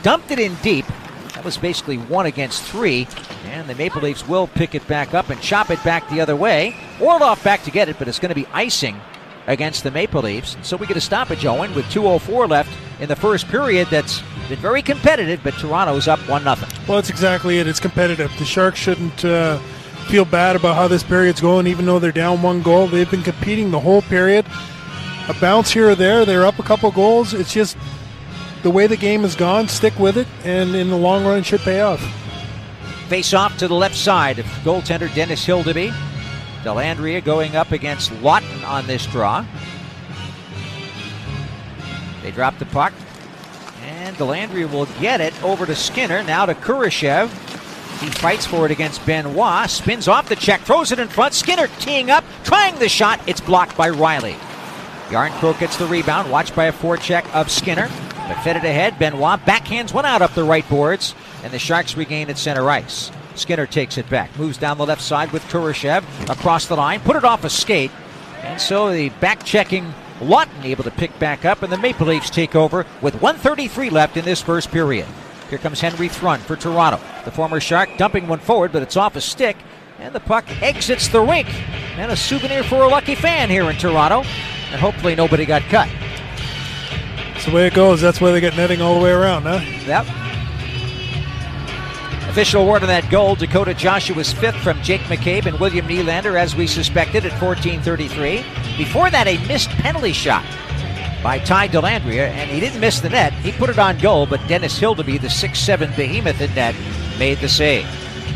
dumped it in deep. That was basically 1 against 3, and the Maple Leafs will pick it back up and chop it back the other way. Orlov back to get it, but it's going to be icing against the Maple Leafs. So we get a stoppage, Owen, with 2:04 left in the first period. That's been very competitive, but Toronto's up 1-0. Well, that's exactly it. It's competitive. The Sharks shouldn't feel bad about how this period's going, even though they're down 1 goal. They've been competing the whole period. A bounce here or there, they're up a couple goals. It's just the way the game has gone. Stick with it, and in the long run, it should pay off. Face off to the left side of goaltender Dennis Hildeby. Dellandrea going up against Lawton on this draw. They drop the puck, and Dellandrea will get it over to Skinner. Now to Kurashev. He fights for it against Benoit. Spins off the check, throws it in front. Skinner teeing up, trying the shot. It's blocked by Riley. Yarncroke gets the rebound, watched by a forecheck of Skinner. But fed it ahead. Benoit backhands one out up the right boards, and the Sharks regain at center ice. Skinner takes it back, moves down the left side with Kurashev across the line, put it off a skate, and so the back-checking Lawton able to pick back up, and the Maple Leafs take over with 1:33 left in this first period. Here comes Henry Thrun for Toronto. The former Shark dumping one forward, but it's off a stick, and the puck exits the rink. And a souvenir for a lucky fan here in Toronto, and hopefully nobody got cut. That's the way it goes. That's why they get netting all the way around, huh? Yep. Official award of that goal, Dakota Joshua's 5th from Jake McCabe and William Nylander, as we suspected, at 14:33. Before that, a missed penalty shot by Ty Dellandrea, and he didn't miss the net. He put it on goal, but Dennis Hildeby, the 6'7 behemoth in net, made the save.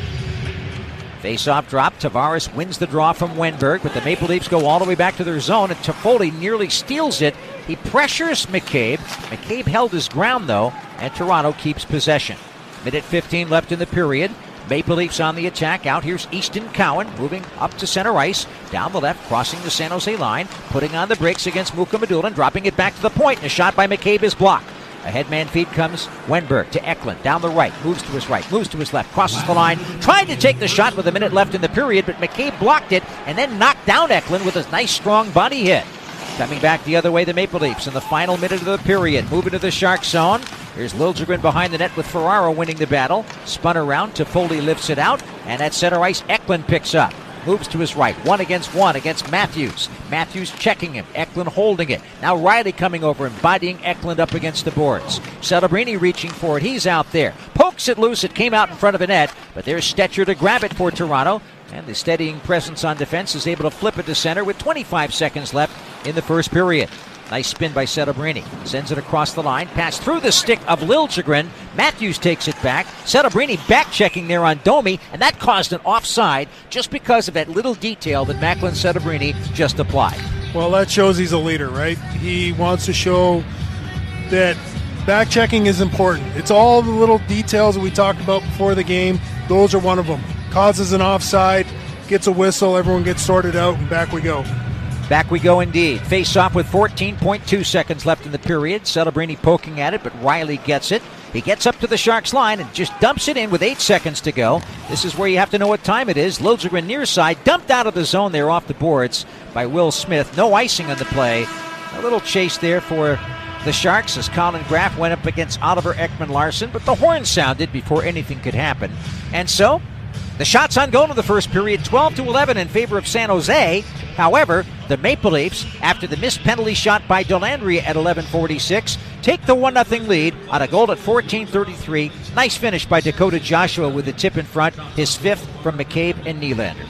Face-off drop. Tavares wins the draw from Wenberg, but the Maple Leafs go all the way back to their zone, and Toffoli nearly steals it. He pressures McCabe. McCabe held his ground, though, and Toronto keeps possession. Minute 15 left in the period. Maple Leafs on the attack. Out here's Easton Cowan moving up to center ice. Down the left, crossing the San Jose line. Putting on the brakes against Muka Madulin. Dropping it back to the point. And a shot by McCabe is blocked. A headman feed comes Wenberg to Eklund. Down the right. Moves to his right. Moves to his left. Crosses the line. Tried to take the shot with a minute left in the period, but McCabe blocked it and then knocked down Eklund with a nice strong body hit. Coming back the other way, the Maple Leafs in the final minute of the period. Moving to the Shark zone. Here's Liljegren behind the net with Ferraro winning the battle. Spun around. Toffoli lifts it out. And at center ice, Eklund picks up. Moves to his right. 1 against 1 against Matthews. Matthews checking him. Eklund holding it. Now Riley coming over and bodying Eklund up against the boards. Celebrini reaching for it. He's out there. Pokes it loose. It came out in front of a net. But there's Stetcher to grab it for Toronto. And the steadying presence on defense is able to flip it to center with 25 seconds left in the first period. Nice spin by Celebrini. Sends it across the line. Pass through the stick of Liljegren. Matthews takes it back. Celebrini back-checking there on Domi, and that caused an offside just because of that little detail that Macklin Celebrini just applied. Well, that shows he's a leader, right? He wants to show that back-checking is important. It's all the little details that we talked about before the game. Those are one of them. Causes an offside, gets a whistle, everyone gets sorted out, and back we go. Back we go indeed. Face off with 14.2 seconds left in the period. Celebrini poking at it, but Riley gets it. He gets up to the Sharks line and just dumps it in with 8 seconds to go. This is where you have to know what time it is. Liljegren near side, dumped out of the zone there off the boards by Will Smith. No icing on the play. A little chase there for the Sharks as Colin Graff went up against Oliver Ekman-Larsson, but the horn sounded before anything could happen. And so, the shots on goal in the first period, 12-11 in favor of San Jose. However, the Maple Leafs, after the missed penalty shot by Dellandrea at 11:46, take the 1-0 lead on a goal at 14:33. Nice finish by Dakota Joshua with the tip in front, his 5th from McCabe and Nylander.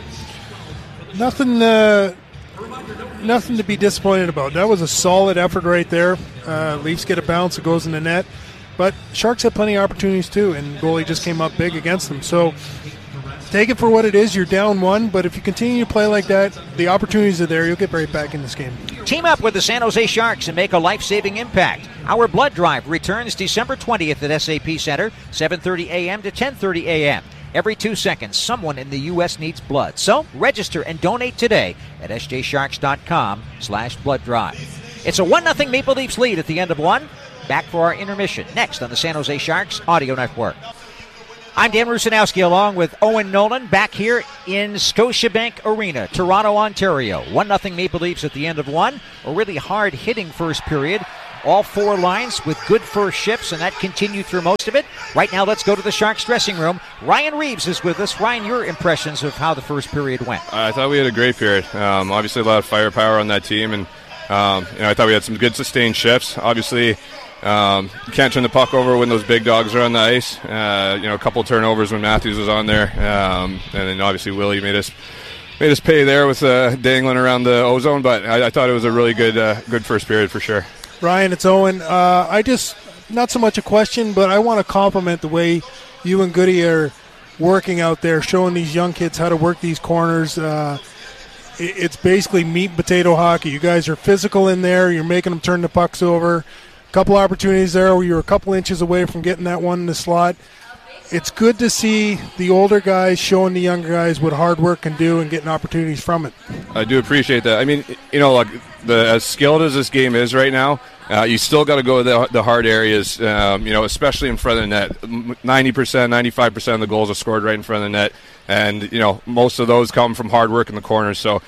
Nothing to be disappointed about. That was a solid effort right there. Leafs get a bounce, it goes in the net. But Sharks had plenty of opportunities too, and goalie just came up big against them. So take it for what it is. You're down 1, but if you continue to play like that, the opportunities are there. You'll get right back in this game. Team up with the San Jose Sharks and make a life-saving impact. Our blood drive returns December 20th at SAP Center, 7:30 a.m. to 10:30 a.m. Every 2 seconds, someone in the U.S. needs blood. So register and donate today at sjsharks.com/blood drive. It's a 1-0 Maple Leafs lead at the end of 1. Back for our intermission next on the San Jose Sharks Audio Network. I'm Dan Rusanowski along with Owen Nolan back here in Scotiabank Arena, Toronto, Ontario. 1-0 Maple Leafs at the end of 1. A really hard-hitting first period. All 4 lines with good first shifts, and that continued through most of it. Right now, let's go to the Sharks dressing room. Ryan Reeves is with us. Ryan, your impressions of how the first period went? I thought we had a great period. Obviously, a lot of firepower on that team, and I thought we had some good sustained shifts. Obviously, you can't turn the puck over when those big dogs are on the ice. A couple turnovers when Matthews was on there, and then obviously Willie made us pay there with dangling around the ozone. But I thought it was a really good first period for sure. Ryan, it's Owen. Not so much a question, but I want to compliment the way you and Goody are working out there, showing these young kids how to work these corners. It's basically meat and potato hockey. You guys are physical in there. You're making them turn the pucks over. A couple opportunities there where you're a couple inches away from getting that one in the slot. It's good to see the older guys showing the younger guys what hard work can do and getting opportunities from it. I do appreciate that. I mean, as skilled as this game is right now, you still got to go to the hard areas, especially in front of the net. 90%, 95% of the goals are scored right in front of the net. And, most of those come from hard work in the corners. So,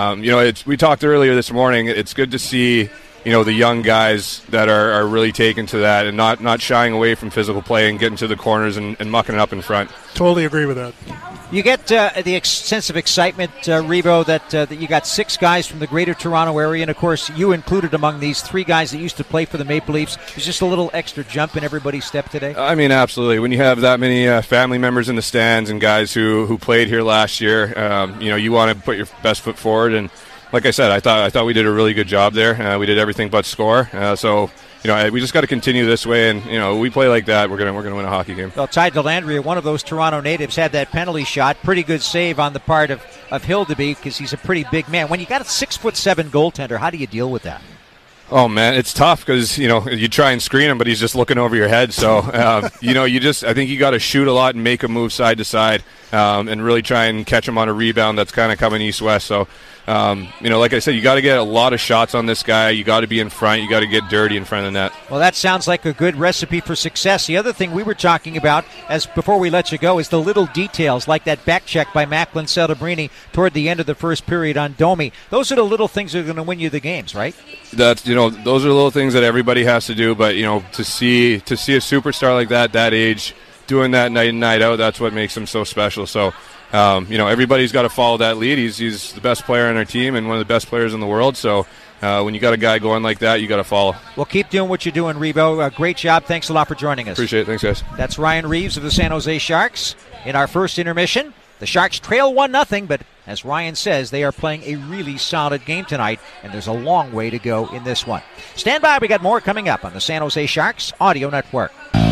we talked earlier this morning. It's good to see the young guys that are really taken to that and not shying away from physical play and getting to the corners and mucking it up in front. Totally agree with that. You get the sense of excitement, Revo, that you got 6 guys from the greater Toronto area, and of course you included among these 3 guys that used to play for the Maple Leafs. There's just a little extra jump in everybody's step today. I mean, absolutely. When you have that many family members in the stands and guys who played here last year, you want to put your best foot forward. And like I said, I thought we did a really good job there. We did everything but score. So we just got to continue this way, and we play like that, we're gonna win a hockey game. Well, Ty Dellandrea, one of those Toronto natives, had that penalty shot. Pretty good save on the part of Hildeby because he's a pretty big man. When you got a 6'7" goaltender, how do you deal with that? Oh man, it's tough because you try and screen him, but he's just looking over your head. So I think you got to shoot a lot and make him move side to side, and really try and catch him on a rebound that's kind of coming east-west. So like I said, you got to get a lot of shots on this guy. You got to be in front. You got to get dirty in front of the net. Well, that sounds like a good recipe for success. The other thing we were talking about, before we let you go, is the little details, like that back check by Macklin Celebrini toward the end of the first period on Domi. Those are the little things that are going to win you the games, right? Those are little things that everybody has to do. But to see a superstar like that age doing that night in, night out, that's what makes him so special. So. Everybody's got to follow that lead. He's the best player on our team and one of the best players in the world. So when you got a guy going like that, you got to follow. Well, keep doing what you're doing, Revo. Great job. Thanks a lot for joining us. Appreciate it. Thanks, guys. That's Ryan Reeves of the San Jose Sharks. In our first intermission, the Sharks trail 1-0, but as Ryan says, they are playing a really solid game tonight, and there's a long way to go in this one. Stand by. We got more coming up on the San Jose Sharks Audio Network.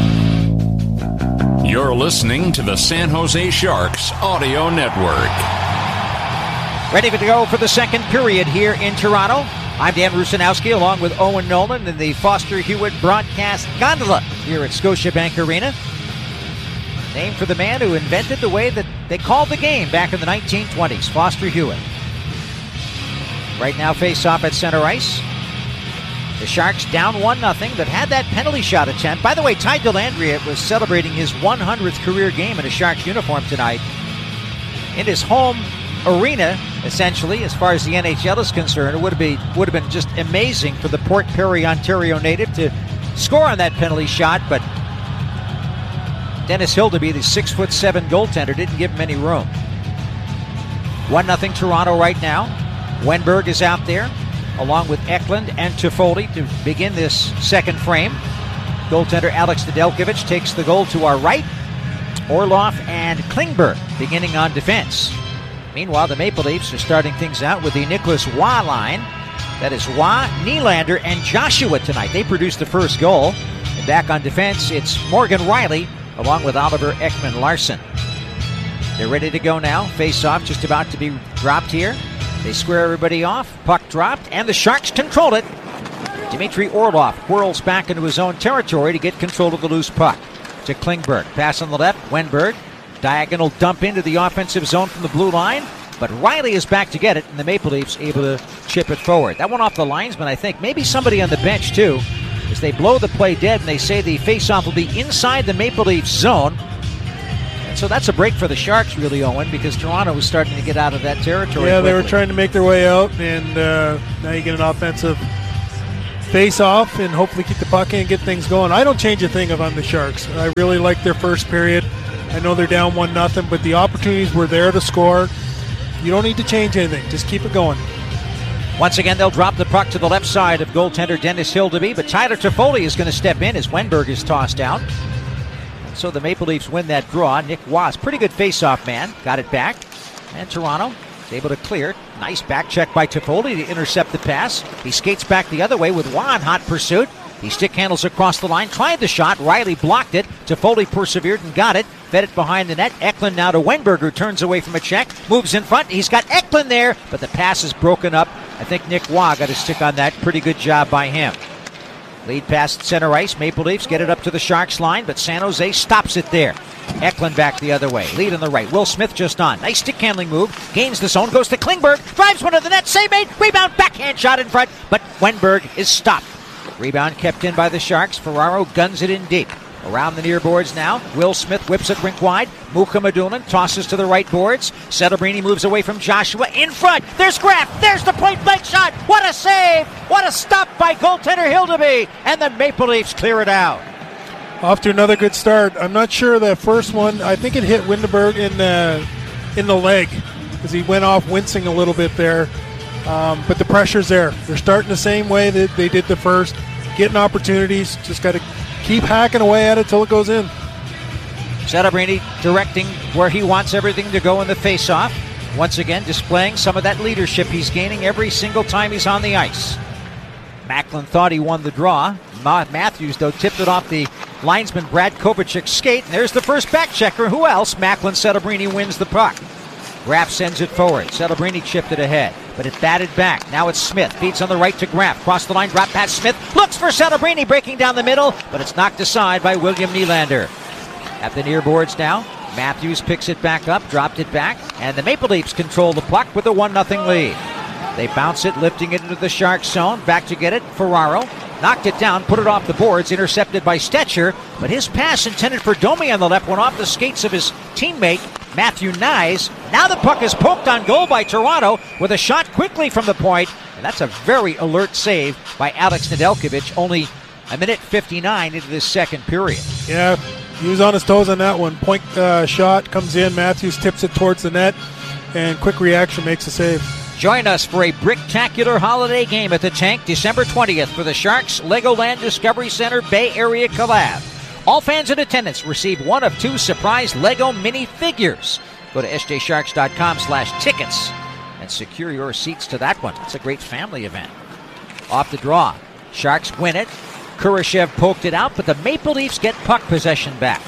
You're listening to the San Jose Sharks Audio Network. Ready to go for the second period here in Toronto. I'm Dan Rusanowski along with Owen Nolan in the Foster Hewitt broadcast gondola here at Scotiabank Arena. Named for the man who invented the way that they called the game back in the 1920s, Foster Hewitt. Right now face off at center ice. The Sharks down 1-0, but had that penalty shot attempt. By the way, Ty Dellandrea was celebrating his 100th career game in a Sharks uniform tonight. In his home arena, essentially, as far as the NHL is concerned, it would have been just amazing for the Port Perry, Ontario native to score on that penalty shot, but Dennis Hildeby, the 6'7" goaltender, didn't give him any room. 1-0 Toronto right now. Wenberg is out there, along with Eklund and Toffoli to begin this second frame. Goaltender Alex Nedeljkovic takes the goal to our right. Orlov and Klingberg beginning on defense. Meanwhile, the Maple Leafs are starting things out with the Nicholas Waugh line. That is Waugh, Nylander, and Joshua tonight. They produced the first goal. And back on defense, it's Morgan Rielly along with Oliver Ekman-Larsson. They're ready to go now. Face-off just about to be dropped here. They square everybody off. Puck dropped, and the Sharks control it. Dmitry Orlov whirls back into his own territory to get control of the loose puck. To Klingberg. Pass on the left. Wenberg. Diagonal dump into the offensive zone from the blue line. But Rielly is back to get it, and the Maple Leafs able to chip it forward. That one off the linesman, I think. Maybe somebody on the bench, too, as they blow the play dead, and they say the faceoff will be inside the Maple Leafs zone. So that's a break for the Sharks, really, Owen, because Toronto was starting to get out of that territory. Yeah, quickly. They were trying to make their way out, and now you get an offensive face off and hopefully keep the puck in and get things going. I don't change a thing if I'm the Sharks. I really like their first period. I know they're down 1-0, but the opportunities were there to score. You don't need to change anything. Just keep it going. Once again, they'll drop the puck to the left side of goaltender Dennis Hildeby, but Tyler Toffoli is going to step in as Wenberg is tossed out. So the Maple Leafs win that draw. Nick Waugh, pretty good face-off man, got it back. And Toronto is able to clear it. Nice back check by Toffoli to intercept the pass. He skates back the other way with Waugh in hot pursuit. He stick handles across the line, tried the shot. Riley blocked it. Toffoli persevered and got it. Fed it behind the net. Eklund now to Wenberg, who turns away from a check. Moves in front. He's got Eklund there, but the pass is broken up. I think Nick Waugh got a stick on that. Pretty good job by him. Lead pass center ice. Maple Leafs get it up to the Sharks line, but San Jose stops it there. Eklund back the other way. Lead on the right. Will Smith just on. Nice stick handling move. Gains the zone. Goes to Klingberg. Drives one to the net. Save made. Rebound. Backhand shot in front, but Wenberg is stopped. Rebound kept in by the Sharks. Ferraro guns it in deep. Around the near boards now. Will Smith whips it rink wide. Muka Madunan tosses to the right boards. Celebrini moves away from Joshua. In front. There's Graff. There's the point blank shot. What a save. What a stop by goaltender Hildeby. And the Maple Leafs clear it out. Off to another good start. I'm not sure the first one. I think it hit Windenburg in the leg because he went off wincing a little bit there. But the pressure's there. They're starting the same way that they did the first. Getting opportunities. Just got to keep hacking away at it till it goes in. Celebrini directing where he wants everything to go in the face-off. Once again, displaying some of that leadership he's gaining every single time he's on the ice. Macklin thought he won the draw. Matthews, though, tipped it off the linesman Brad Kovacic's skate. And there's the first back checker. Who else? Macklin. Celebrini wins the puck. Graff sends it forward. Celebrini chipped it ahead, but it batted back. Now it's Smith. Feeds on the right to Graff. Cross the line, drop pass. Smith looks for Celebrini, breaking down the middle, but it's knocked aside by William Nylander. At the near boards now, Matthews picks it back up, dropped it back, and the Maple Leafs control the puck with a 1-0 lead. They bounce it, lifting it into the Sharks zone. Back to get it, Ferraro. Knocked it down, put it off the boards, intercepted by Stetcher, but his pass intended for Domi on the left went off the skates of his teammate, Matthew Nyes. Now the puck is poked on goal by Toronto with a shot quickly from the point, and that's a very alert save by Alex Nedeljkovic, only a minute 59 into this second period. Yeah, he was on his toes on that one. Point shot comes in, Matthews tips it towards the net, and quick reaction makes a save. Join us for a bricktacular holiday game at the Tank December 20th for the Sharks Legoland Discovery Center Bay Area collab. All fans in attendance receive one of 2 surprise Lego mini figures. Go to sjsharks.com/tickets and secure your seats to that one. It's a great family event. Off the draw. Sharks win it. Kurashev poked it out, but the Maple Leafs get puck possession back.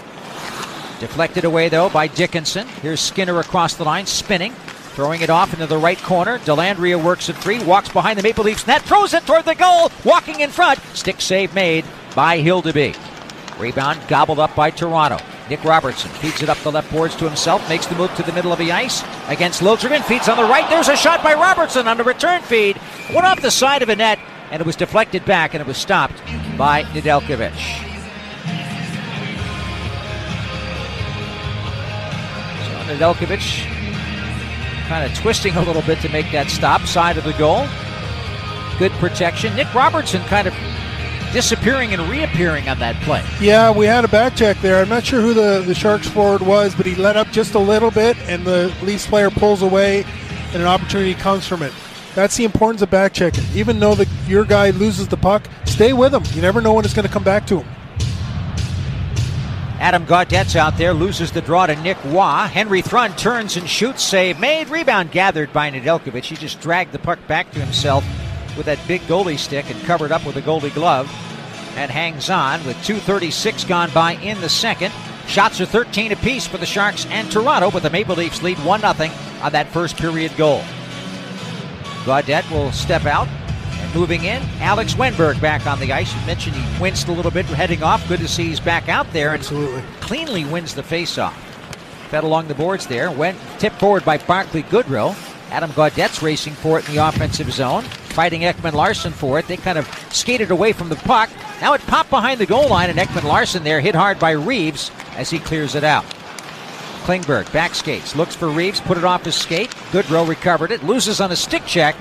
Deflected away, though, by Dickinson. Here's Skinner across the line, spinning. Throwing it off into the right corner. Dellandrea works it free, walks behind the Maple Leafs net, throws it toward the goal, walking in front. Stick save made by Hildeby. Rebound gobbled up by Toronto. Nick Robertson feeds it up the left boards to himself, makes the move to the middle of the ice against Liljegren, feeds on the right. There's a shot by Robertson on the return feed. Went off the side of a net, and it was deflected back, and it was stopped by Nedeljkovic. So Nedeljkovic kind of twisting a little bit to make that stop, side of the goal. Good protection. Nick Robertson kind of disappearing and reappearing on that play. Yeah, we had a back check there. I'm not sure who the Sharks forward was, but he let up just a little bit, and the Leafs player pulls away, and an opportunity comes from it. That's the importance of back checking. Even though your guy loses the puck, stay with him. You never know when it's going to come back to him. Adam Gaudette's out there, loses the draw to Nick Waugh. Henry Thrun turns and shoots, save made. Rebound gathered by Nedeljkovic. He just dragged the puck back to himself with that big goalie stick and covered up with a goalie glove and hangs on with 2:36 gone by in the second. Shots are 13 apiece for the Sharks and Toronto, but the Maple Leafs lead 1-0 on that first period goal. Gaudette will step out. And moving in, Alex Wenberg back on the ice. You mentioned he winced a little bit heading off. Good to see he's back out there. Absolutely. And cleanly wins the faceoff. Fed along the boards there. Went tipped forward by Barclay Goodrow. Adam Gaudette's racing for it in the offensive zone. Fighting Ekman Larsson for it. They kind of skated away from the puck. Now it popped behind the goal line, and Ekman Larsson there hit hard by Reeves as he clears it out. Klingberg back skates. Looks for Reeves. Put it off his skate. Goodrow recovered it. Loses on a stick check.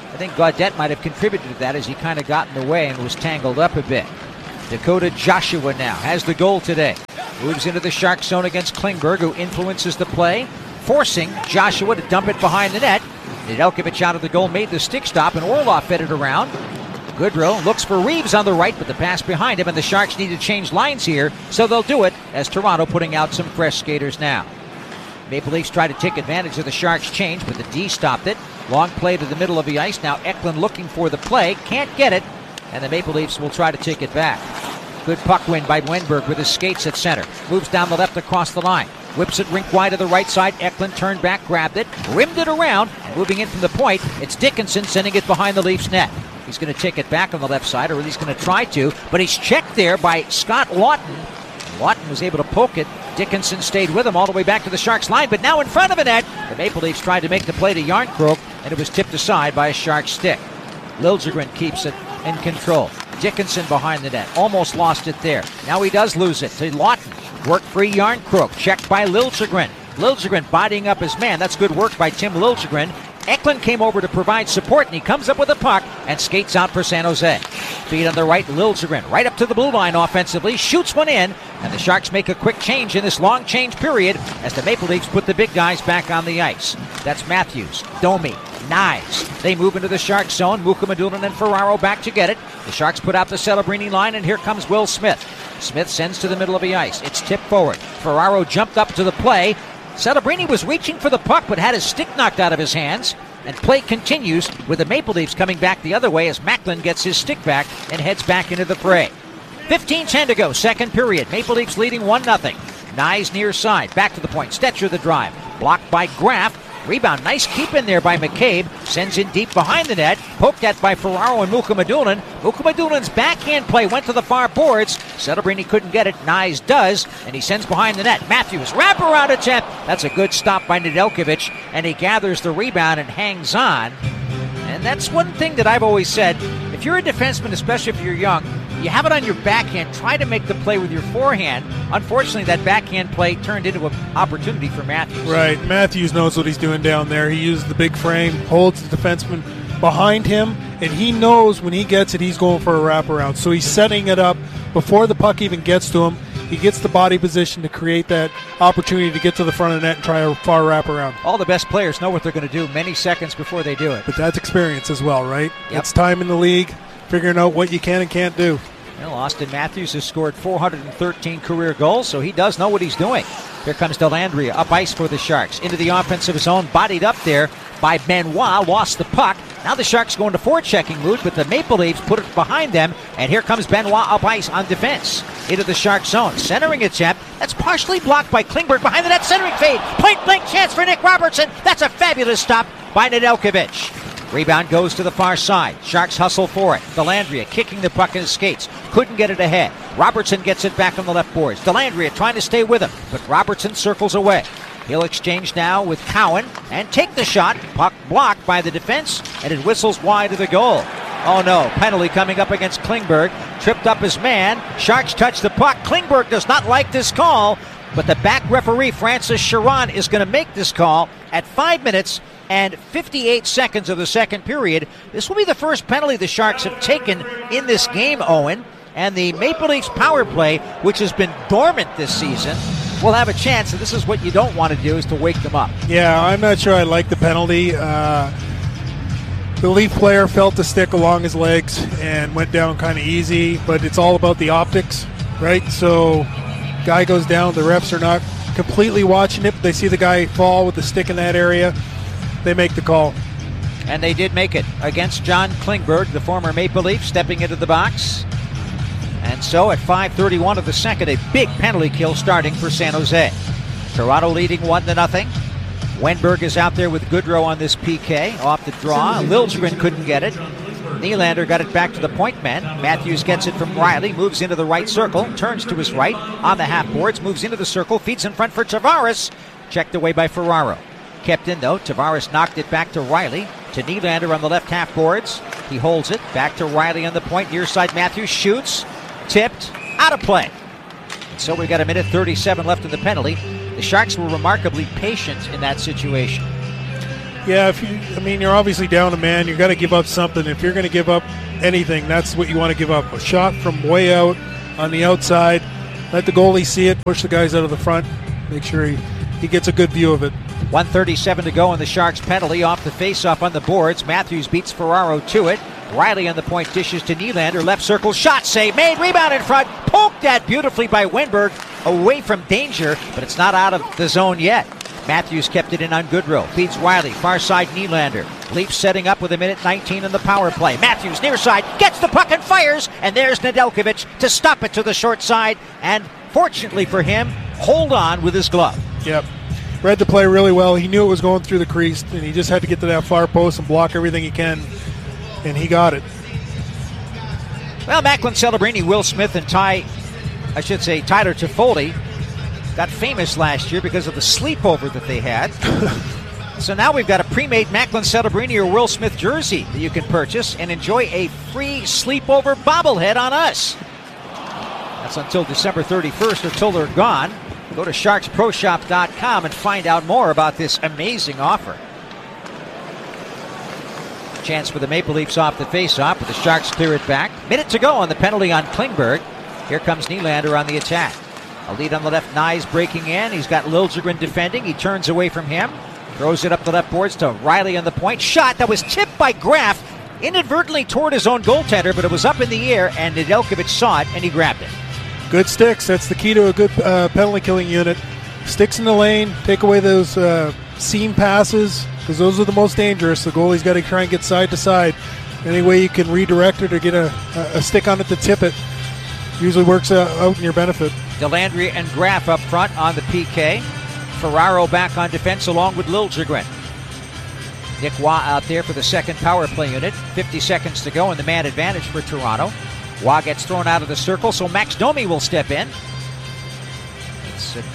I think Gaudette might have contributed to that as he kind of got in the way and was tangled up a bit. Dakota Joshua now has the goal today. Moves into the Shark zone against Klingberg, who influences the play, forcing Joshua to dump it behind the net. Nedeljkovic out of the goal, made the stick stop, and Orlov fed it around. Goodrow looks for Reeves on the right, but the pass behind him, and the Sharks need to change lines here, so they'll do it as Toronto putting out some fresh skaters now. Maple Leafs try to take advantage of the Sharks' change, but the D stopped it. Long play to the middle of the ice. Now Eklund looking for the play. Can't get it, and the Maple Leafs will try to take it back. Good puck win by Wenberg with his skates at center. Moves down the left across the line. Whips it rink wide to the right side. Eklund turned back, grabbed it, rimmed it around, and moving in from the point, it's Dickinson sending it behind the Leafs net. He's going to take it back on the left side, or at least going to try to, but he's checked there by Scott Lawton. Lawton was able to poke it. Dickinson stayed with him all the way back to the Sharks line, but now in front of the net, the Maple Leafs tried to make the play to Järnkrok, and it was tipped aside by a Sharks stick. Liljegren keeps it in control. Dickinson behind the net, almost lost it there. Now he does lose it to Lawton. Work free Järnkrok, checked by Liljegren. Liljegren bodying up his man. That's good work by Tim Liljegren. Eklund came over to provide support, and he comes up with a puck and skates out for San Jose. Feed on the right, Liljegren right up to the blue line offensively, shoots one in, and the Sharks make a quick change in this long change period as the Maple Leafs put the big guys back on the ice. That's Matthews, Domi, Knies. They move into the Sharks zone. Mukhamadullin and Ferraro back to get it. The Sharks put out the Celebrini line, and here comes Will Smith. Smith sends to the middle of the ice. It's tipped forward. Ferraro jumped up to the play. Celebrini was reaching for the puck but had his stick knocked out of his hands. And play continues with the Maple Leafs coming back the other way as Macklin gets his stick back and heads back into the fray. 15-10 to go, second period. Maple Leafs leading 1-0. Knies near side, back to the point. Stetcher the drive. Blocked by Graff. Rebound, nice keep in there by McCabe. Sends in deep behind the net. Poked at by Ferraro and Mukhamadullin. Mukhamadullin's backhand play went to the far boards. Celebrini couldn't get it. Knies does, and he sends behind the net. Matthews, wraparound attempt. That's a good stop by Nedeljkovic, and he gathers the rebound and hangs on. And that's one thing that I've always said. If you're a defenseman, especially if you're young, you have it on your backhand, try to make the play with your forehand. Unfortunately, that backhand play turned into an opportunity for Matthews. Right, Matthews knows what he's doing down there. He uses the big frame, holds the defenseman behind him, and he knows when he gets it, he's going for a wraparound. So he's setting it up before the puck even gets to him. He gets the body position to create that opportunity to get to the front of the net and try a far wraparound. All the best players know what they're going to do many seconds before they do it. But that's experience as well, right? Yep. It's time in the league, figuring out what you can and can't do. Well, Austin Matthews has scored 413 career goals, so he does know what he's doing. Here comes Dellandrea, up ice for the Sharks. Into the offensive zone, bodied up there by Benoit, lost the puck. Now the Sharks go into forechecking mood, but the Maple Leafs put it behind them, and here comes Benoit up ice on defense. Into the Sharks zone, centering attempt. That's partially blocked by Klingberg behind the net, centering fade. Point-blank chance for Nick Robertson. That's a fabulous stop by Nedeljkovic. Rebound goes to the far side. Sharks hustle for it. Dellandrea kicking the puck in his skates. Couldn't get it ahead. Robertson gets it back on the left boards. Dellandrea trying to stay with him, but Robertson circles away. He'll exchange now with Cowan and take the shot. Puck blocked by the defense, and it whistles wide of the goal. Oh no, penalty coming up against Klingberg. Tripped up his man. Sharks touch the puck. Klingberg does not like this call, but the back referee, Francis Sharon, is going to make this call at 5 minutes and 58 seconds of the second period. This will be the first penalty the Sharks have taken in this game, Owen. And the Maple Leafs power play, which has been dormant this season, will have a chance. And this is what you don't want to do, is to wake them up. Yeah, I'm not sure I like the penalty. The Leaf player felt the stick along his legs and went down kind of easy, but it's all about the optics, right? So guy goes down, the refs are not completely watching it, but they see the guy fall with the stick in that area. They make the call. And they did make it against John Klingberg, the former Maple Leaf, stepping into the box. And so at 5:31 of the second, a big penalty kill starting for San Jose. Toronto leading 1-0. Wenberg is out there with Goodrow on this PK, off the draw. Liljegren couldn't get it. Nylander got it back to the point man. Matthews gets it from Riley, moves into the right circle, turns to his right on the half boards, moves into the circle, feeds in front for Tavares. Checked away by Ferraro. Kept in though. Tavares knocked it back to Riley. To Nylander on the left half boards. He holds it. Back to Riley on the point. Near side Matthews shoots. Tipped. Out of play. And so we've got 1:37 left in the penalty. The Sharks were remarkably patient in that situation. Yeah, you're obviously down a man. You've got to give up something. If you're going to give up anything, that's what you want to give up. A shot from way out on the outside. Let the goalie see it. Push the guys out of the front. Make sure he gets a good view of it. 1:37 to go in the Sharks penalty. Off the face-off on the boards. Matthews beats Ferraro to it. Riley on the point dishes to Nylander. Left circle. Shot save made. Rebound in front. Poked at beautifully by Wenberg. Away from danger, but it's not out of the zone yet. Matthews kept it in on Goodrow. Feeds Riley. Far side Nylander. Leafs setting up with 1:19 in the power play. Matthews near side. Gets the puck and fires. And there's Nedeljkovic to stop it to the short side. And fortunately for him, hold on with his glove. Yep. Read the play really well. He knew it was going through the crease, and he just had to get to that far post and block everything he can. And he got it. Well, Macklin Celebrini, Will Smith, and Tyler Toffoli got famous last year because of the sleepover that they had. So now we've got a pre-made Macklin Celebrini or Will Smith jersey that you can purchase and enjoy a free sleepover bobblehead on us. That's until December 31st or till they're gone. Go to SharksProShop.com and find out more about this amazing offer. Chance for the Maple Leafs off the face-off, but the Sharks clear it back. Minute to go on the penalty on Klingberg. Here comes Nylander on the attack. A lead on the left, Nyes breaking in. He's got Liljegren defending. He turns away from him. Throws it up the left boards to Riley on the point. Shot that was tipped by Graf. Inadvertently toward his own goaltender, but it was up in the air, and Nedeljkovic saw it, and he grabbed it. Good sticks. That's the key to a good penalty killing unit. Sticks in the lane. Take away those seam passes, because those are the most dangerous. The goalie's got to try and get side to side. Any way you can redirect it or get a stick on it to tip it usually works out in your benefit. Delandria and Graf up front on the PK. Ferraro back on defense along with Liljegren. Nick Waugh out there for the second power play unit. 50 seconds to go and the man advantage for Toronto. Waugh gets thrown out of the circle, so Max Domi will step in. It's a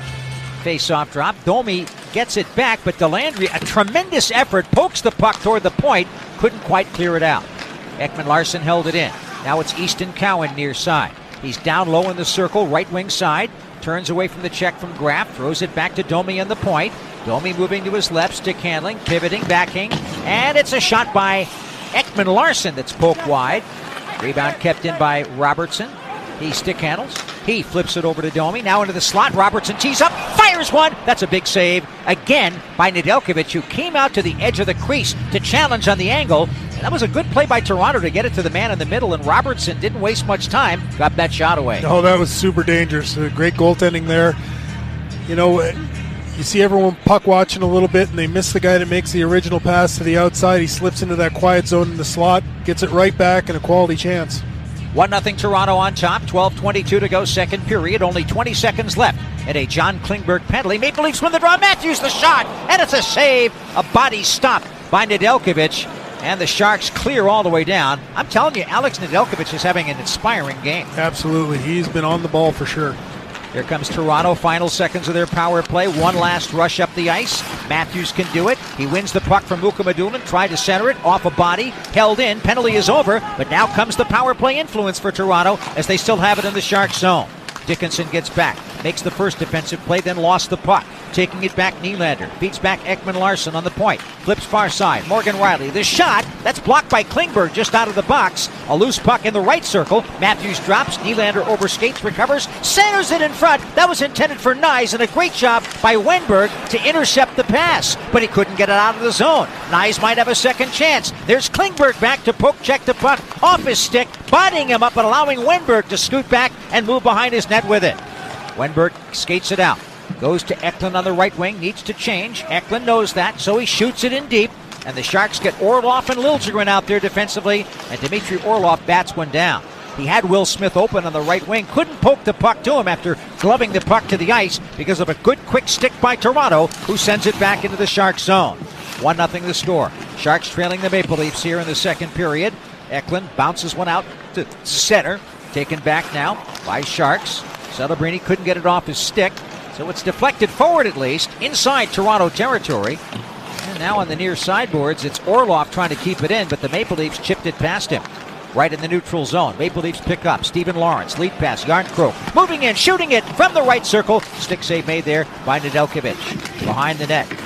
face-off drop. Domi gets it back, but Delandria, a tremendous effort, pokes the puck toward the point, couldn't quite clear it out. Ekman Larsson held it in. Now it's Easton Cowan near side. He's down low in the circle, right wing side. Turns away from the check from Graf, throws it back to Domi on the point. Domi moving to his left, stick handling, pivoting, backing, and it's a shot by Ekman Larsson that's poked wide. Rebound kept in by Robertson. He stick handles. He flips it over to Domi. Now into the slot. Robertson tees up. Fires one. That's a big save. Again by Nedeljkovic, who came out to the edge of the crease to challenge on the angle. And that was a good play by Toronto to get it to the man in the middle. And Robertson didn't waste much time. Got that shot away. Oh, that was super dangerous. Great goaltending there. You know, you see everyone puck watching a little bit, and they miss the guy that makes the original pass to the outside. He slips into that quiet zone in the slot, gets it right back, and a quality chance. 1-0 Toronto on top. 12:22 to go, second period. Only 20 seconds left. And a John Klingberg penalty. Maple Leafs win the draw. Matthews the shot, and it's a save. A body stop by Nedeljkovic, and the Sharks clear all the way down. I'm telling you, Alex Nedeljkovic is having an inspiring game. Absolutely. He's been on the ball for sure. Here comes Toronto, final seconds of their power play. One last rush up the ice. Matthews can do it. He wins the puck from Mukhamadullin, tried to center it, off a body, held in, penalty is over, but now comes the power play influence for Toronto as they still have it in the Sharks zone. Dickinson gets back, makes the first defensive play, then lost the puck. Taking it back, Nylander beats back Ekman Larsson on the point. Flips far side, Morgan Riley. The shot, that's blocked by Klingberg just out of the box. A loose puck in the right circle. Matthews drops, Nylander overskates, recovers, centers it in front. That was intended for Nyes, and a great job by Wenberg to intercept the pass. But he couldn't get it out of the zone. Nyes might have a second chance. There's Klingberg back to poke check the puck off his stick, bodying him up and allowing Wenberg to scoot back and move behind his net with it. Wenberg skates it out. Goes to Eklund on the right wing, needs to change. Eklund knows that, so he shoots it in deep. And the Sharks get Orlov and Liljegren out there defensively, and Dmitry Orlov bats one down. He had Will Smith open on the right wing, couldn't poke the puck to him after gloving the puck to the ice because of a good quick stick by Toronto, who sends it back into the Sharks zone. 1-0 the score. Sharks trailing the Maple Leafs here in the second period. Eklund bounces one out to center, taken back now by Sharks. Celebrini couldn't get it off his stick, so it's deflected forward at least, inside Toronto territory. And now on the near sideboards, it's Orlov trying to keep it in, but the Maple Leafs chipped it past him. Right in the neutral zone. Maple Leafs pick up. Stephen Lawrence, lead pass, Yarncroke. Moving in, shooting it from the right circle. Stick save made there by Nedeljkovic. Behind the net.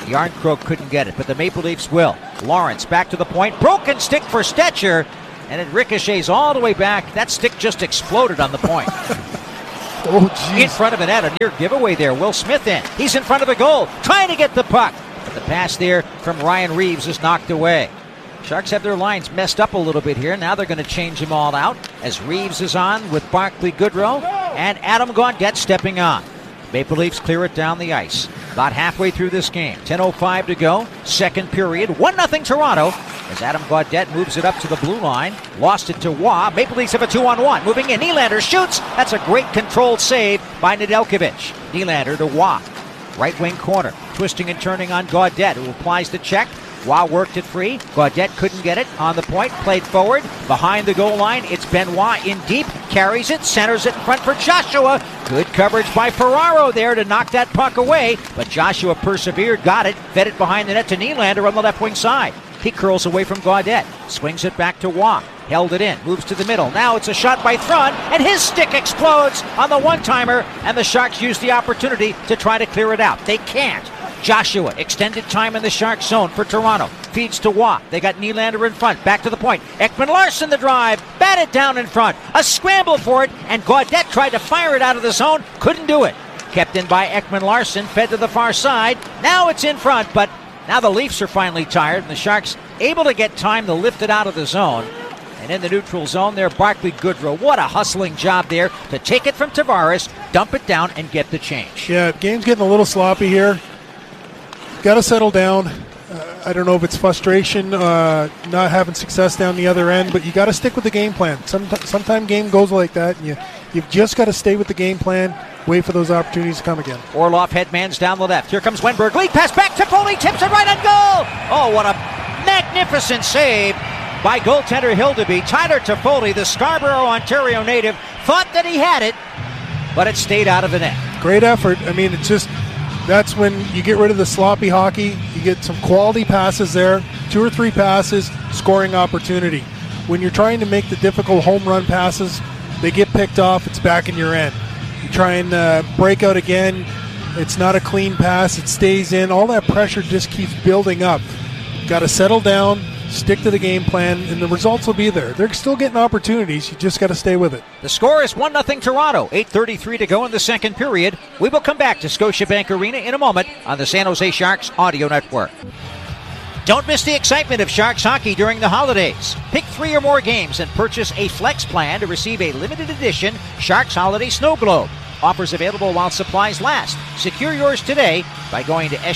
Yarncroke couldn't get it, but the Maple Leafs will. Lawrence back to the point. Broken stick for Stetcher, and it ricochets all the way back. That stick just exploded on the point. Oh, geez. In front of the net, a near giveaway there. Will Smith in. He's in front of the goal, trying to get the puck. But the pass there from Ryan Reeves is knocked away. Sharks have their lines messed up a little bit here. Now they're going to change them all out as Reeves is on with Barclay Goodrow and Adam Gaudette stepping on. Maple Leafs clear it down the ice. About halfway through this game. 10:05 to go. Second period. 1-0 Toronto as Adam Gaudette moves it up to the blue line. Lost it to Waugh. Maple Leafs have a 2-on-1. Moving in. Nylander shoots. That's a great controlled save by Nedeljkovic. Nylander to Waugh. Right wing corner. Twisting and turning on Gaudette, who applies the check. Waugh worked it free. Gaudette couldn't get it. On the point. Played forward. Behind the goal line. It's Benoit in deep. Carries it. Centers it in front for Joshua. Good coverage by Ferraro there to knock that puck away. But Joshua persevered. Got it. Fed it behind the net to Nylander on the left wing side. He curls away from Gaudette. Swings it back to Waugh. Held it in. Moves to the middle. Now it's a shot by Thrun. And his stick explodes on the one-timer. And the Sharks use the opportunity to try to clear it out. They can't. Joshua, extended time in the Sharks zone for Toronto. Feeds to Waugh. They got Nylander in front. Back to the point. Ekman-Larsson the drive. Batted down in front. A scramble for it. And Gaudette tried to fire it out of the zone. Couldn't do it. Kept in by Ekman-Larsson. Fed to the far side. Now it's in front. But now the Leafs are finally tired. And the Sharks able to get time to lift it out of the zone. And in the neutral zone there, Barclay Goodrow. What a hustling job there to take it from Tavares, dump it down, and get the change. Yeah, game's getting a little sloppy here. Got to settle down. I don't know if it's frustration, not having success down the other end, but you got to stick with the game plan. Sometimes game goes like that, and you've just got to stay with the game plan, wait for those opportunities to come again. Orlov headmans down the left. Here comes Wenberg. Lead pass back to Foley. Tips it right on goal. Oh, what a magnificent save by goaltender Hildeby. Tyler Toffoli, the Scarborough, Ontario native, thought that he had it, but it stayed out of the net. Great effort. I mean, it's just... That's when you get rid of the sloppy hockey. You get some quality passes there, 2 or 3 passes, scoring opportunity. When you're trying to make the difficult home run passes, they get picked off, it's back in your end. You try and break out again, it's not a clean pass, it stays in. All that pressure just keeps building up. Got to settle down, stick to the game plan, and the results will be there. They're still getting opportunities. You just got to stay with it. The score is 1-0 Toronto. 8:33 to go in the second period. We will come back to Scotiabank Arena in a moment on the San Jose Sharks Audio Network. Don't miss the excitement of Sharks hockey during the holidays. Pick 3 or more games and purchase a flex plan to receive a limited edition Sharks Holiday Snow Globe. Offers available while supplies last. Secure yours today by going to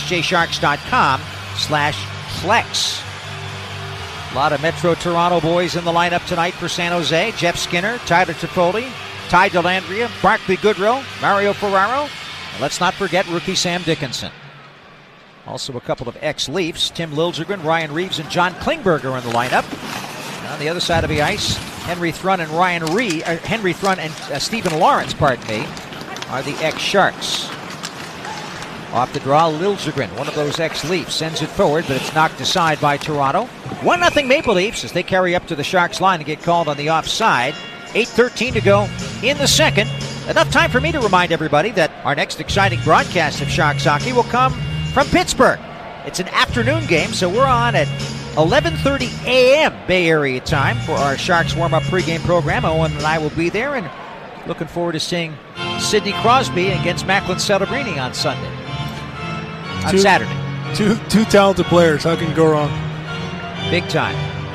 sjsharks.com/flex. A lot of Metro Toronto boys in the lineup tonight for San Jose. Jeff Skinner, Tyler Toffoli, Ty Dellandrea, Barclay Goodrow, Mario Ferraro. And let's not forget rookie Sam Dickinson. Also a couple of ex-Leafs, Tim Liljegren, Ryan Reeves, and John Klingberg are in the lineup. And on the other side of the ice, Henry Thrun and Stephen Lawrence, are the ex-Sharks. Off the draw, Liljegren, one of those ex-Leafs, sends it forward, but it's knocked aside by Toronto. 1-0 Maple Leafs as they carry up to the Sharks line and get called on the offside. 8:13 to go in the second. Enough time for me to remind everybody that our next exciting broadcast of Sharks hockey will come from Pittsburgh. It's an afternoon game, so we're on at 11:30 a.m. Bay Area time for our Sharks warm-up pregame program. Owen and I will be there, and looking forward to seeing Sidney Crosby against Macklin Celebrini on Sunday. Saturday. Two talented players. How can you go wrong? Big time.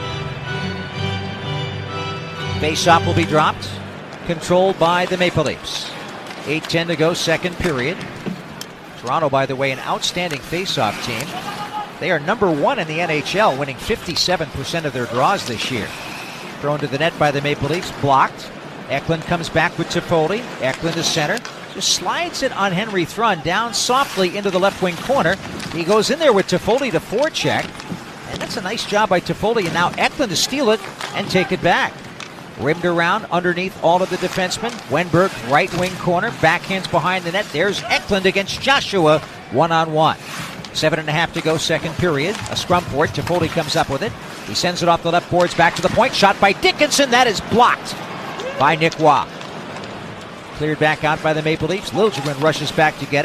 Face-off will be dropped. Controlled by the Maple Leafs. 8:10 to go, second period. Toronto, by the way, an outstanding face-off team. They are number 1 in the NHL, winning 57% of their draws this year. Thrown to the net by the Maple Leafs, blocked. Eklund comes back with Toffoli. Eklund to center. Just slides it on Henry Thrun down softly into the left wing corner. He goes in there with Toffoli to forecheck. And that's a nice job by Toffoli. And now Eklund to steal it and take it back. Rimmed around underneath all of the defensemen. Wenberg, right wing corner. Backhands behind the net. There's Eklund against Joshua. 1-on-1. 7.5 to go, second period. A scrum for it. Toffoli comes up with it. He sends it off the left boards back to the point. Shot by Dickinson. That is blocked by Nick Waugh. Cleared back out by the Maple Leafs. Liljegren rushes back to get it.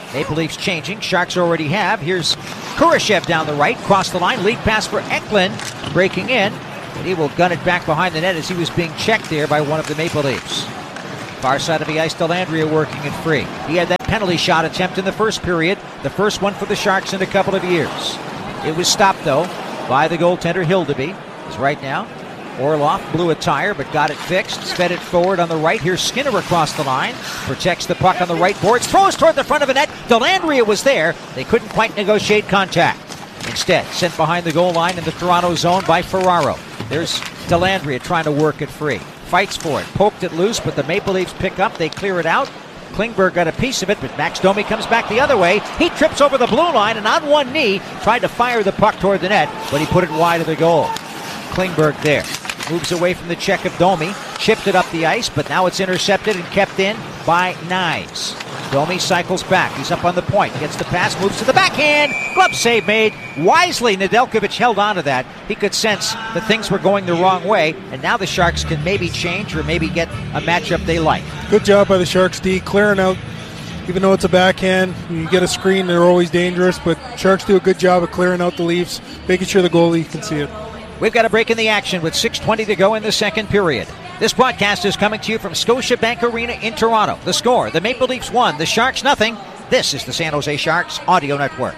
Maple Leafs changing. Sharks already have. Here's Kurashev down the right. Cross the line. Lead pass for Eklund. Breaking in. And he will gun it back behind the net as he was being checked there by one of the Maple Leafs. Far side of the ice, Dellandrea working it free. He had that penalty shot attempt in the first period. The first one for the Sharks in a couple of years. It was stopped, though, by the goaltender Hildeby. As right now, Orlov blew a tire but got it fixed. Sped it forward on the right. Here's Skinner across the line. Protects the puck on the right boards. Throws toward the front of the net. Dellandrea was there. They couldn't quite negotiate contact. Instead, sent behind the goal line in the Toronto zone by Ferraro. There's Dellandrea trying to work it free. Fights for it. Poked it loose, but the Maple Leafs pick up. They clear it out. Klingberg got a piece of it, but Max Domi comes back the other way. He trips over the blue line and on one knee tried to fire the puck toward the net, but he put it wide of the goal. Klingberg there. Moves away from the check of Domi. Chipped it up the ice, but now it's intercepted and kept in by Knies. Domi cycles back. He's up on the point. Gets the pass, moves to the backhand. Glove save made. Wisely, Nedeljkovic held on to that. He could sense that things were going the wrong way, and now the Sharks can maybe change or maybe get a matchup they like. Good job by the Sharks, D. Clearing out, even though it's a backhand. You get a screen, they're always dangerous, but Sharks do a good job of clearing out the Leafs, making sure the goalie can see it. We've got a break in the action with 6:20 to go in the second period. This broadcast is coming to you from Scotiabank Arena in Toronto. The score, the Maple Leafs 1, the Sharks nothing. This is the San Jose Sharks Audio Network.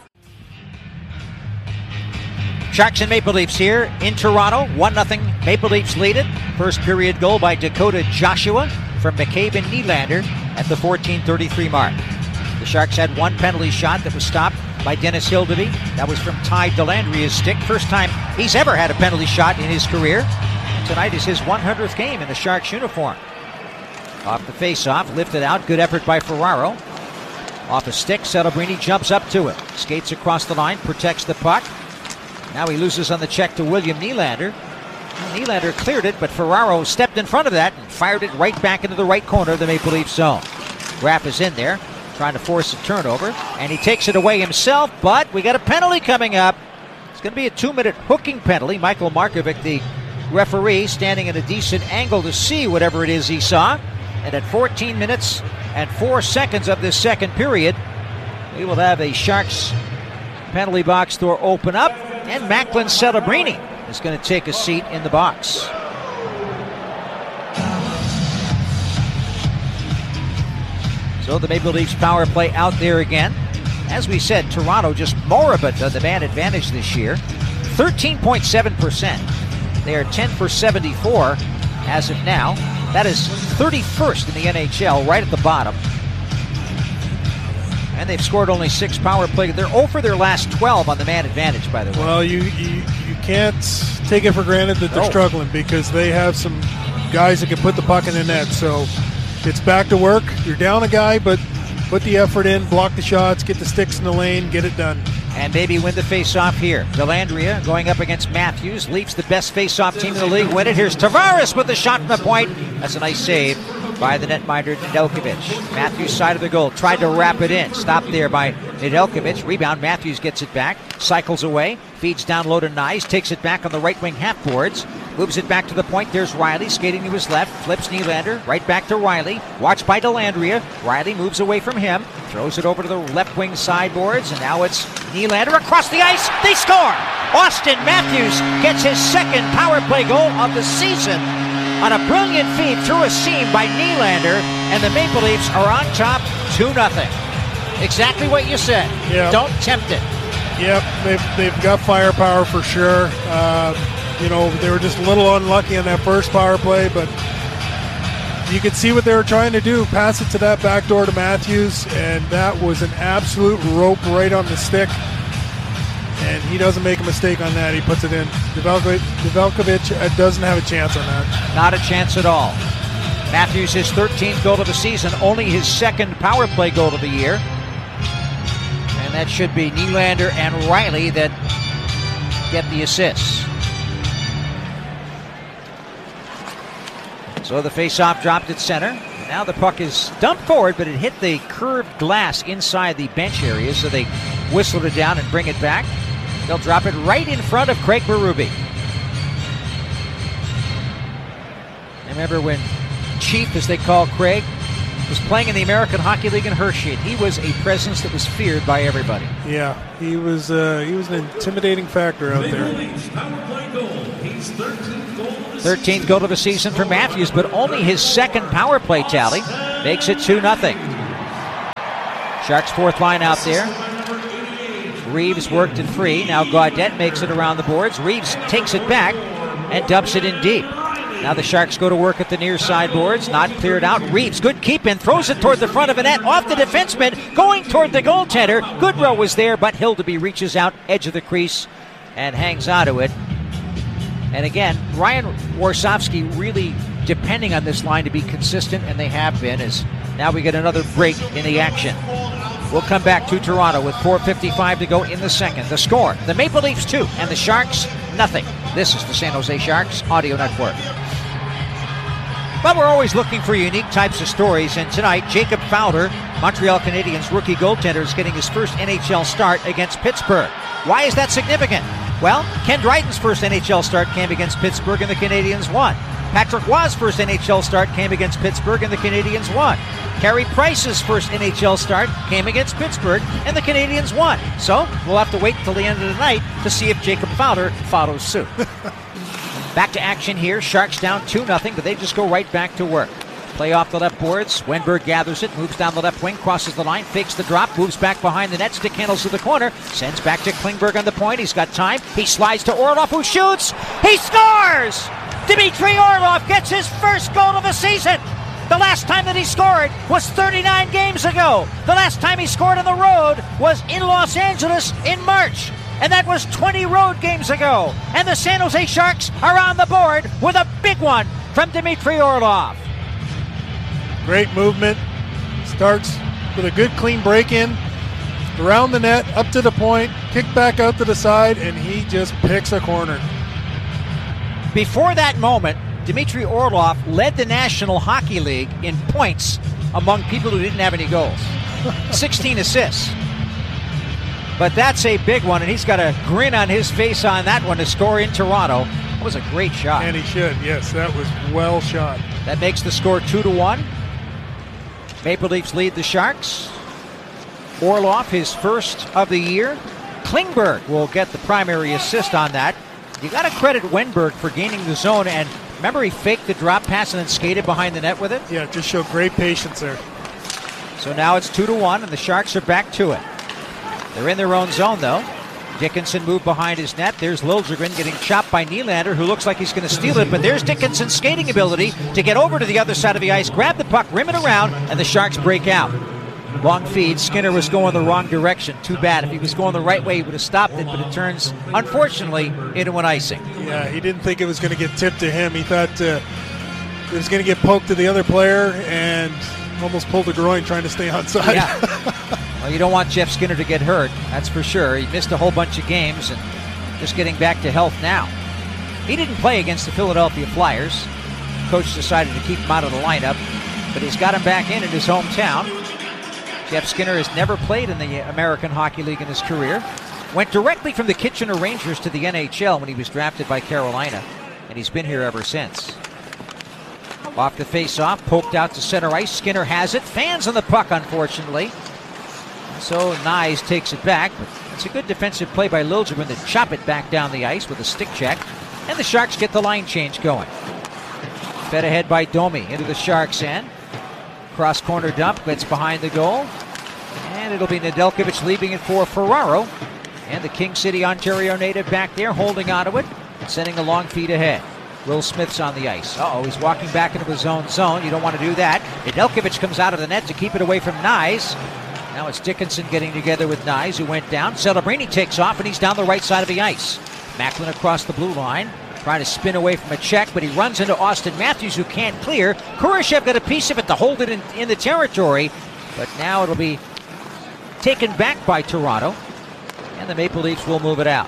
Sharks and Maple Leafs here in Toronto. 1-0 Maple Leafs lead it. First period goal by Dakota Joshua from McCabe and Nylander at the 14:33 mark. The Sharks had one penalty shot that was stopped by Dennis Hildeby. That was from Ty Dellandrea's stick. First time he's ever had a penalty shot in his career. Tonight is his 100th game in a Sharks uniform. Off the face-off, lifted out. Good effort by Ferraro. Off a stick, Celebrini jumps up to it. Skates across the line, protects the puck. Now he loses on the check to William Nylander. Nylander cleared it, but Ferraro stepped in front of that and fired it right back into the right corner of the Maple Leaf zone. Graff is in there, trying to force a turnover, and he takes it away himself, but we got a penalty coming up. It's going to be a 2-minute hooking penalty. Michael Markovic, the referee, standing at a decent angle to see whatever it is he saw. And at 14 minutes and 4 seconds of this second period, we will have a Sharks penalty box door open up, and Macklin Celebrini is going to take a seat in the box. So the Maple Leafs power play out there again. As we said, Toronto just moribund on the man advantage this year. 13.7%. They are 10 for 74 as of now. That is 31st in the NHL, right at the bottom. And they've scored only 6 power play. They're 0 for their last 12 on the man advantage, by the way. Well, you can't take it for granted that they're struggling, because they have some guys that can put the puck in the net. So it's back to work. You're down a guy, but put the effort in, block the shots, get the sticks in the lane, get it done. And maybe win the face-off here. Dellandrea going up against Matthews. Leafs, the best face-off team in the league, win it. Here's Tavares with the shot from the point. That's a nice save by the netminder Nedeljkovic. Matthews' side of the goal. Tried to wrap it in. Stopped there by Nedeljkovic. Rebound. Matthews gets it back. Cycles away. Feeds down low to Knies. Takes it back on the right wing half boards. Moves it back to the point. There's Riley skating to his left. Flips Nylander. Right back to Riley. Watched by Dellandrea. Riley moves away from him. Throws it over to the left wing sideboards. And now it's Nylander across the ice. They score! Austin Matthews gets his second power play goal of the season on a brilliant feed through a seam by Nylander. And the Maple Leafs are on top 2-0. Exactly what you said. Yep. Don't tempt it. Yep, they've got firepower for sure. They were just a little unlucky on that first power play, but you could see what they were trying to do. Pass it to that back door to Matthews, and that was an absolute rope right on the stick. And he doesn't make a mistake on that. He puts it in. Nedeljkovic doesn't have a chance on that. Not a chance at all. Matthews, his 13th goal of the season, only his second power play goal of the year. And that should be Nylander and Riley that get the assists. So the face-off dropped at center. Now the puck is dumped forward, but it hit the curved glass inside the bench area, so they whistled it down and bring it back. They'll drop it right in front of Craig Berube. Remember when Chief, as they call Craig, was playing in the American Hockey League in Hershey, and he was a presence that was feared by everybody. Yeah, he was an intimidating factor out there. 13th goal of the season for Matthews, but only his second power play tally makes it 2-0. Sharks' fourth line out there. Reeves worked it free. Now Gaudette makes it around the boards. Reeves takes it back and dumps it in deep. Now the Sharks go to work at the near side boards. Not cleared out. Reeves, good keep in. Throws it toward the front of the net. Off the defenseman. Going toward the goaltender. Goodrow was there, but Hildeby reaches out edge of the crease and hangs onto it. And again, Ryan Warsofsky really depending on this line to be consistent, and they have been, as now we get another break in the action. We'll come back to Toronto with 4:55 to go in the second. The score, the Maple Leafs 2 and the Sharks nothing. This is the San Jose Sharks Audio Network. But we're always looking for unique types of stories, and tonight Jacob Fowler, Montreal Canadiens rookie goaltender, is getting his first NHL start against Pittsburgh. Why is that significant? Well, Ken Dryden's first NHL start came against Pittsburgh and the Canadiens won. Patrick Roy's first NHL start came against Pittsburgh and the Canadiens won. Carey Price's first NHL start came against Pittsburgh and the Canadiens won. So we'll have to wait until the end of the night to see if Jacob Fowler follows suit. Back to action here. Sharks down 2-0, but they just go right back to work. Play off the left boards. Wenberg gathers it, moves down the left wing, crosses the line, fakes the drop, moves back behind the net, stick handles to the corner, sends back to Klingberg on the point. He's got time. He slides to Orlov, who shoots. He scores! Dmitry Orlov gets his first goal of the season. The last time that he scored was 39 games ago. The last time he scored on the road was in Los Angeles in March. And that was 20 road games ago. And the San Jose Sharks are on the board with a big one from Dmitry Orlov. Great movement. Starts with a good clean break-in. Around the net, up to the point, kick back out to the side, and he just picks a corner. Before that moment, Dmitry Orlov led the National Hockey League in points among people who didn't have any goals. 16 assists. But that's a big one, and he's got a grin on his face on that one to score in Toronto. That was a great shot. And he should, yes, that was well shot. That makes the score 2-1. Maple Leafs lead the Sharks. Orlov, his first of the year. Klingberg will get the primary assist on that. You got to credit Wenberg for gaining the zone, and remember he faked the drop pass and then skated behind the net with it? Yeah, just showed great patience there. So now it's 2-1, and the Sharks are back to it. They're in their own zone, though. Dickinson moved behind his net. There's Liljegren getting chopped by Nylander, who looks like he's going to steal it, but there's Dickinson's skating ability to get over to the other side of the ice, grab the puck, rim it around, and the Sharks break out. Long feed. Skinner was going the wrong direction. Too bad. If he was going the right way, he would have stopped it, but it turns, unfortunately, into an icing. Yeah, he didn't think it was going to get tipped to him. He thought it was going to get poked to the other player and almost pulled the groin trying to stay onside. Yeah. Well, you don't want Jeff Skinner to get hurt, that's for sure. He missed a whole bunch of games and just getting back to health now. He didn't play against the Philadelphia Flyers. Coach decided to keep him out of the lineup, but he's got him back in his hometown. Jeff Skinner has never played in the American Hockey League in his career. Went directly from the Kitchener Rangers to the NHL when he was drafted by Carolina, and he's been here ever since. Off the face-off, poked out to center ice. Skinner has it. Fans on the puck, unfortunately. So Nyes takes it back, but it's a good defensive play by Liljegren to chop it back down the ice with a stick check, and the Sharks get the line change going. Fed ahead by Domi into the Sharks' end. Cross corner dump, gets behind the goal, and it'll be Nedeljkovic leaving it for Ferraro, and the King City, Ontario native back there holding onto it, sending a long feed ahead. Will Smith's on the ice. He's walking back into his own zone. You don't want to do that. Nedeljkovic comes out of the net to keep it away from Nyes. Now it's Dickinson getting together with Nyes, who went down. Celebrini takes off, and he's down the right side of the ice. Macklin across the blue line, trying to spin away from a check, but he runs into Austin Matthews, who can't clear. Kurashev got a piece of it to hold it in the territory, but now it'll be taken back by Toronto, and the Maple Leafs will move it out.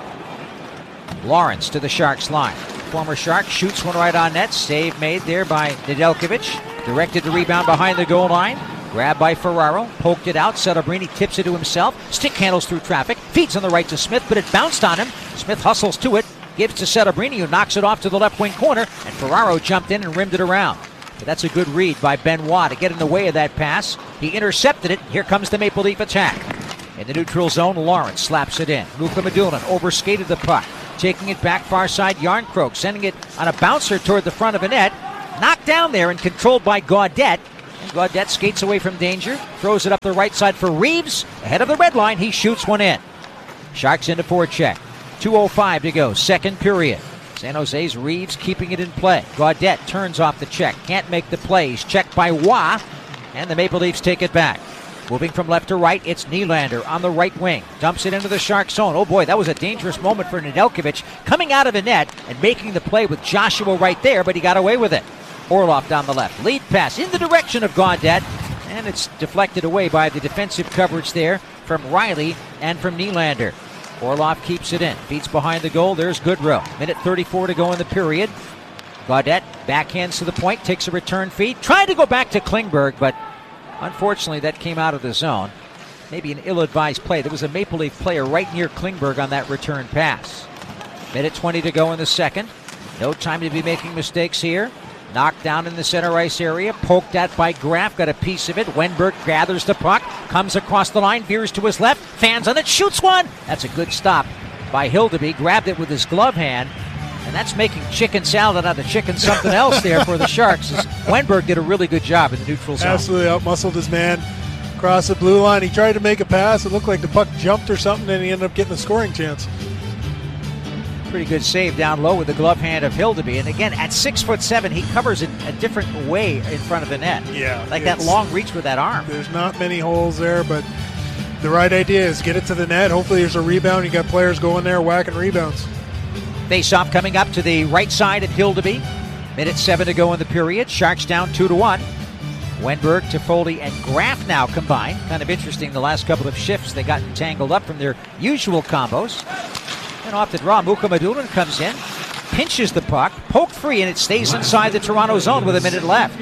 Lawrence to the Sharks line. Former Shark shoots one right on net. Save made there by Nedeljkovic. Directed to rebound behind the goal line. Grabbed by Ferraro, poked it out. Celebrini tips it to himself. Stick handles through traffic. Feeds on the right to Smith, but it bounced on him. Smith hustles to it. Gives to Celebrini, who knocks it off to the left wing corner. And Ferraro jumped in and rimmed it around. But that's a good read by Benoit to get in the way of that pass. He intercepted it. Here comes the Maple Leaf attack. In the neutral zone, Lawrence slaps it in. Mukhamadullin overskated the puck. Taking it back far side, Yarncroke sending it on a bouncer toward the front of the net. Knocked down there and controlled by Gaudette. And Gaudette skates away from danger. Throws it up the right side for Reeves. Ahead of the red line, he shoots one in. Sharks into forecheck. 2:05 to go, second period. San Jose's Reeves keeping it in play. Gaudette turns off the check. Can't make the play. He's checked by Waugh. And the Maple Leafs take it back. Moving from left to right, it's Nylander on the right wing. Dumps it into the Shark zone. Oh boy, that was a dangerous moment for Nedeljkovic coming out of the net and making the play with Joshua right there, but he got away with it. Orlov down the left. Lead pass in the direction of Gaudette, and it's deflected away by the defensive coverage there from Riley and from Nylander. Orlov keeps it in. Beats behind the goal. There's Goodrow. Minute 34 to go in the period. Gaudette backhands to the point, takes a return feed. Tried to go back to Klingberg, but unfortunately, that came out of the zone. Maybe an ill-advised play. There was a Maple Leaf player right near Klingberg on that return pass. Minute 20 to go in the second. No time to be making mistakes here. Knocked down in the center ice area. Poked at by Graf. Got a piece of it. Wenberg gathers the puck. Comes across the line. Veers to his left. Fans on it. Shoots one. That's a good stop by Hildeby. Grabbed it with his glove hand. And that's making chicken salad out of chicken something else there for the Sharks. Wenberg did a really good job in the neutral zone. Absolutely outmuscled his man across the blue line. He tried to make a pass. It looked like the puck jumped or something, and he ended up getting a scoring chance. Pretty good save down low with the glove hand of Hildeby. And again, at 6'7", he covers it a different way in front of the net. Yeah. Like that long reach with that arm. There's not many holes there, but the right idea is get it to the net. Hopefully there's a rebound. You got players going there whacking rebounds. Face-off coming up to the right side of Hildeby. Minute 7 to go in the period. Sharks down 2-1. Wenberg, Toffoli, and Graf now combined. Kind of interesting, the last couple of shifts they got tangled up from their usual combos. And off the draw, Mukhamadullin comes in, pinches the puck, poked free, and it stays inside the Toronto zone with a minute left.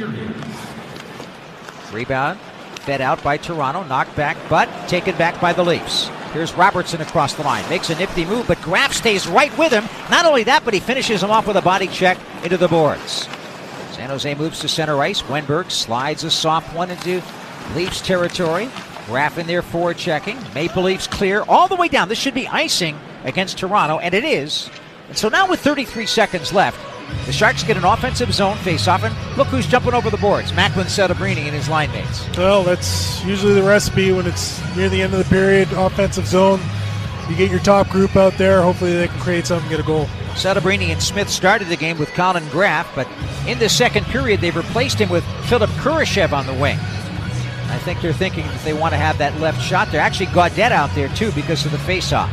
Rebound, fed out by Toronto, knocked back, but taken back by the Leafs. Here's Robertson across the line, makes a nifty move, but Graf stays right with him. Not only that, but he finishes him off with a body check into the boards. San Jose moves to center ice. Wenberg slides a soft one into Leafs territory. Graf in there forward checking. Maple Leafs clear all the way down. This should be icing against Toronto, and it is. And so now with 33 seconds left, the Sharks get an offensive zone face-off, and look who's jumping over the boards. Macklin Celebrini and his line mates. Well, that's usually the recipe when it's near the end of the period, offensive zone. You get your top group out there. Hopefully they can create something, get a goal. Celebrini and Smith started the game with Colin Graf, but in the second period, they've replaced him with Philip Kurashev on the wing. I think they're thinking that they want to have that left shot. They're actually Gaudette out there, too, because of the face-off.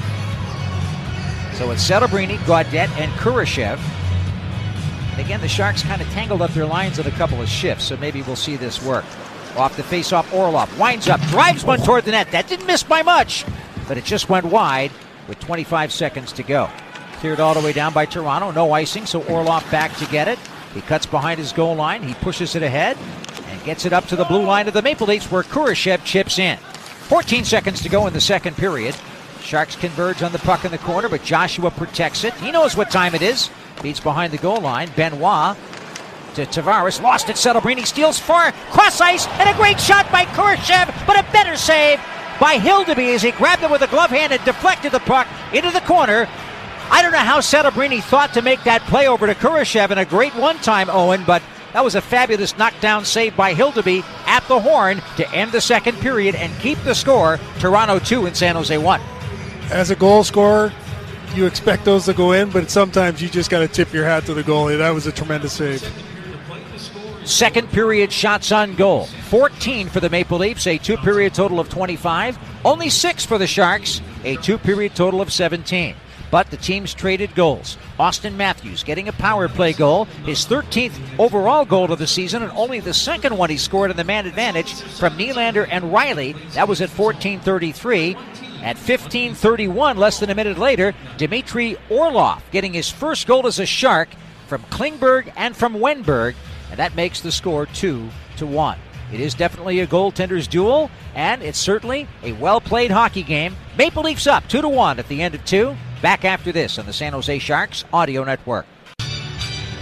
So it's Celebrini, Gaudette, and Kurashev. And again, the Sharks kind of tangled up their lines in a couple of shifts, so maybe we'll see this work. Off the face-off, Orlov winds up, drives one toward the net. That didn't miss by much, but it just went wide with 25 seconds to go. Cleared all the way down by Toronto. No icing, so Orlov back to get it. He cuts behind his goal line. He pushes it ahead and gets it up to the blue line of the Maple Leafs where Kurashev chips in. 14 seconds to go in the second period. Sharks converge on the puck in the corner, but Joshua protects it. He knows what time it is. Beats behind the goal line. Benoit to Tavares. Lost it. Celebrini steals far. Cross ice and a great shot by Kurashev, but a better save by Hildeby as he grabbed it with a glove hand and deflected the puck into the corner. I don't know how Celebrini thought to make that play over to Kurashev, and a great one-time, Owen, but that was a fabulous knockdown save by Hildeby at the horn to end the second period and keep the score. Toronto 2 and San Jose 1. As a goal scorer, you expect those to go in, but sometimes you just got to tip your hat to the goalie. That was a tremendous save. Second period shots on goal. 14 for the Maple Leafs, a two-period total of 25. Only 6 for the Sharks, a two-period total of 17. But the teams traded goals. Austin Matthews getting a power play goal, his 13th overall goal of the season, and only the second one he scored in the man advantage from Nylander and Riley. That was at 14:33. At 15:31, less than a minute later, Dmitry Orlov getting his first goal as a Shark from Klingberg and from Wenberg, and that makes the score 2-1. It is definitely a goaltender's duel, and it's certainly a well-played hockey game. Maple Leafs up 2-1 at the end of 2. Back after this on the San Jose Sharks Audio Network.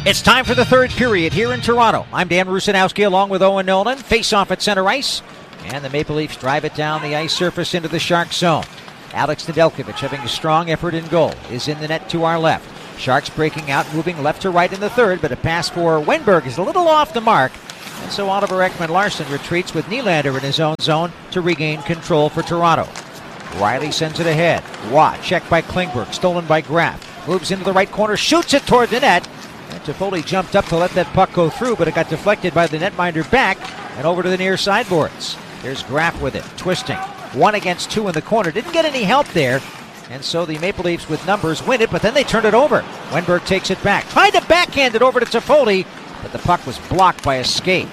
It's time for the third period here in Toronto. I'm Dan Rusanowski along with Owen Nolan. Face off at center ice. And the Maple Leafs drive it down the ice surface into the Sharks zone. Alex Nedeljkovic having a strong effort in goal is in the net to our left. Sharks breaking out, moving left to right in the third, but a pass for Wenberg is a little off the mark. And so Oliver Ekman-Larsson retreats with Nylander in his own zone to regain control for Toronto. Riley sends it ahead. Watt checked by Klingberg, stolen by Graf. Moves into the right corner, shoots it toward the net. And Toffoli jumped up to let that puck go through, but it got deflected by the netminder back and over to the near sideboards. Here's Graf with it, twisting. 1 against 2 in the corner. Didn't get any help there. And so the Maple Leafs with numbers win it, but then they turn it over. Wenberg takes it back. Tried to backhand it over to Toffoli, but the puck was blocked by a skate.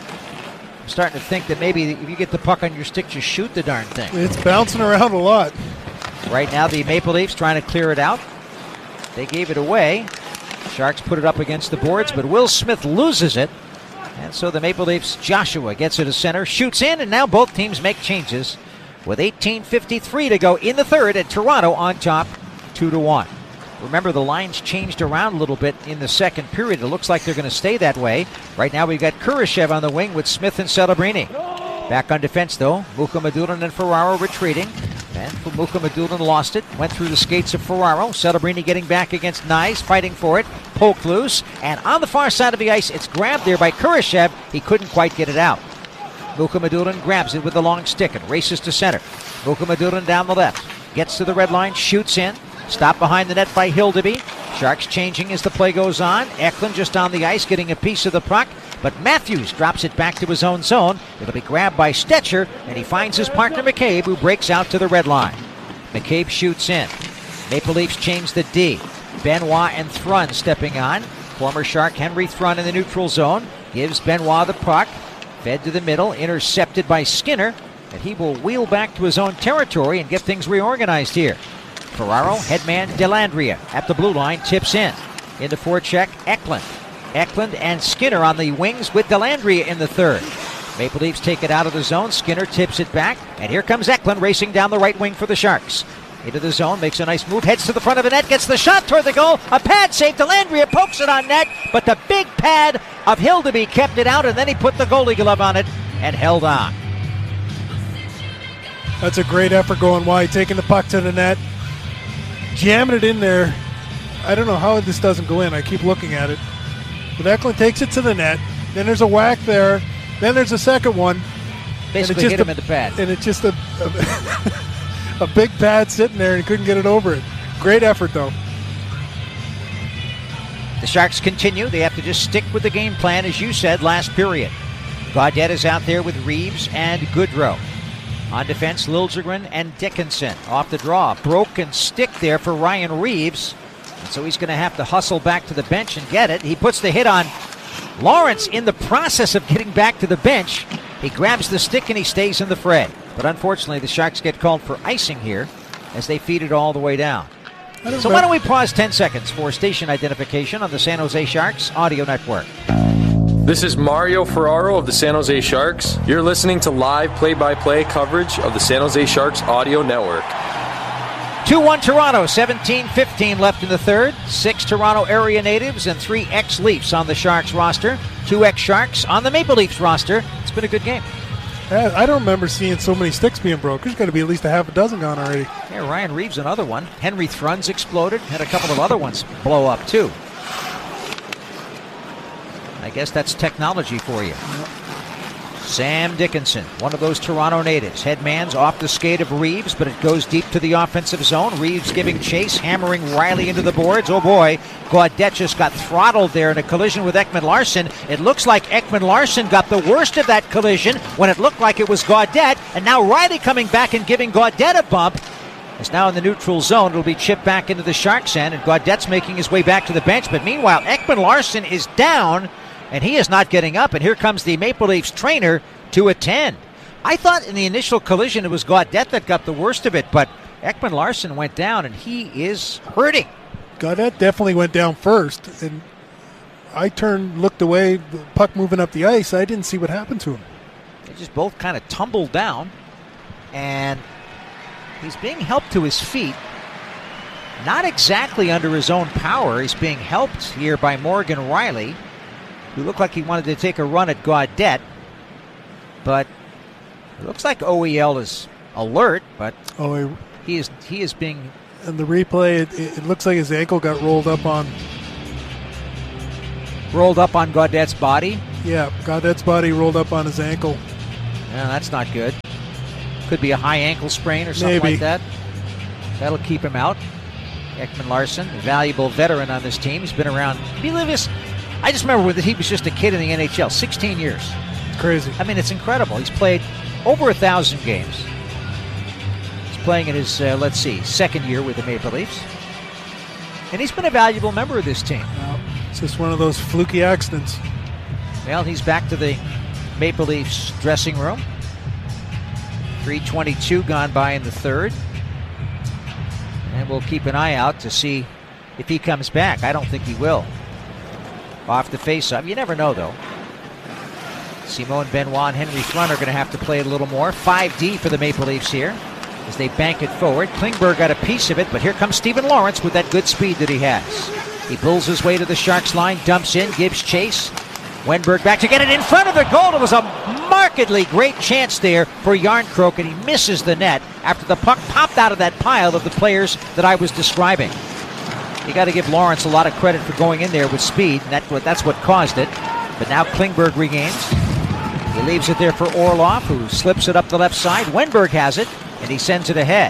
I'm starting to think that maybe if you get the puck on your stick, just shoot the darn thing. It's bouncing around a lot. Right now, the Maple Leafs trying to clear it out. They gave it away. Sharks put it up against the boards, but Will Smith loses it. And so the Maple Leafs, Joshua gets it to center, shoots in, and now both teams make changes with 18:53 to go in the third, and Toronto on top 2-1. Remember, the lines changed around a little bit in the second period. It looks like they're going to stay that way. Right now we've got Kurashev on the wing with Smith and Celebrini. Back on defense, though, Mukhamadullin and Ferraro retreating. And Mukhamadullin lost it, went through the skates of Ferraro. Celebrini getting back against Nyes, fighting for it, poked loose. And on the far side of the ice, it's grabbed there by Kurashev. He couldn't quite get it out. Mukhamadullin grabs it with the long stick and races to center. Mukhamadullin down the left, gets to the red line, shoots in. Stopped behind the net by Hildeby. Sharks changing as the play goes on. Eklund just on the ice getting a piece of the puck, but Matthews drops it back to his own zone. It'll be grabbed by Stetcher, and he finds his partner McCabe, who breaks out to the red line. McCabe shoots in. Maple Leafs change the D. Benoit and Thrun stepping on. Former Shark Henry Thrun in the neutral zone. Gives Benoit the puck. Fed to the middle, intercepted by Skinner, and he will wheel back to his own territory and get things reorganized here. Ferraro, headman Dellandrea at the blue line, tips in. Into forecheck, Eklund. Eklund and Skinner on the wings with Dellandrea in the third. Maple Leafs take it out of the zone. Skinner tips it back, and here comes Eklund racing down the right wing for the Sharks. Into the zone, makes a nice move, heads to the front of the net, gets the shot toward the goal. A pad save, Dellandrea pokes it on net, but the big pad of Hildeby kept it out, and then he put the goalie glove on it and held on. That's a great effort going wide, taking the puck to the net. Jamming it in there. I don't know how this doesn't go in. I keep looking at it. But Eklund takes it to the net. Then there's a whack there. Then there's a second one. Basically hit him in the pad. And it's just a big pad sitting there, and he couldn't get it over it. Great effort, though. The Sharks continue. They have to just stick with the game plan, as you said, last period. Gaudette is out there with Reeves and Goodrow. On defense, Liljegren and Dickinson. Off the draw. Broken stick there for Ryan Reeves. And so he's going to have to hustle back to the bench and get it. He puts the hit on Lawrence in the process of getting back to the bench. He grabs the stick and he stays in the fray. But unfortunately, the Sharks get called for icing here as they feed it all the way down. So why don't we pause 10 seconds for station identification on the San Jose Sharks Audio Network. This is Mario Ferraro of the San Jose Sharks. You're listening to live play-by-play coverage of the San Jose Sharks Audio Network. 2-1 Toronto, 17-15 left in the third. 6 Toronto area natives and 3 ex-Leafs on the Sharks roster. 2 ex-Sharks on the Maple Leafs roster. It's been a good game. I don't remember seeing so many sticks being broke. There's got to be at least a half a dozen gone already. Yeah, Ryan Reeves, another one. Henry Thrun's exploded. Had a couple of other ones blow up, too. I guess that's technology for you. Sam Dickinson, one of those Toronto natives. Headman's off the skate of Reeves, but it goes deep to the offensive zone. Reeves giving chase, hammering Riley into the boards. Oh boy, Gaudette just got throttled there in a collision with Ekman-Larsson. It looks like Ekman-Larsson got the worst of that collision when it looked like it was Gaudette, and now Riley coming back and giving Gaudette a bump. It's now in the neutral zone. It'll be chipped back into the Sharks' end, and Gaudette's making his way back to the bench. But meanwhile, Ekman-Larsson is down, and he is not getting up, and here comes the Maple Leafs trainer to attend. I thought in the initial collision it was Gaudette that got the worst of it, but Ekman-Larsson went down, and he is hurting. Gaudette definitely went down first, and I looked away, the puck moving up the ice. I didn't see what happened to him. They just both kind of tumbled down, and he's being helped to his feet. not exactly under his own power. He's being helped here by Morgan Riley, who looked like he wanted to take a run at Gaudette. But it looks like OEL is alert, but he is being... In the replay, it looks like his ankle got rolled up on Gaudette's body. Yeah, Gaudette's body rolled up on his ankle. Yeah, that's not good. Could be a high ankle sprain or something like that. That'll keep him out. Ekman Larsson, a valuable veteran on this team. He's been around. Can you believe this? I just remember that he was just a kid in the NHL. 16 years. It's crazy. I mean, it's incredible. He's played over 1,000 games. Playing in his, second year with the Maple Leafs. And he's been a valuable member of this team. No, it's just one of those fluky accidents. Well, he's back to the Maple Leafs dressing room. 3:22 gone by in the third. And we'll keep an eye out to see if he comes back. I don't think he will. Off the face-off. You never know, though. Simon Benoit and Henry Thrun are going to have to play it a little more. 5D for the Maple Leafs here as they bank it forward. Klingberg got a piece of it, but here comes Stephen Lawrence with that good speed that he has. He pulls his way to the Sharks line, dumps in, gives chase. Wenberg back to get it in front of the goal. It was a markedly great chance there for Järnkrok, and he misses the net after the puck popped out of that pile of the players that I was describing. You got to give Lawrence a lot of credit for going in there with speed, and that's what caused it. But now Klingberg regains. He leaves it there for Orlov, who slips it up the left side. Wenberg has it, and he sends it ahead.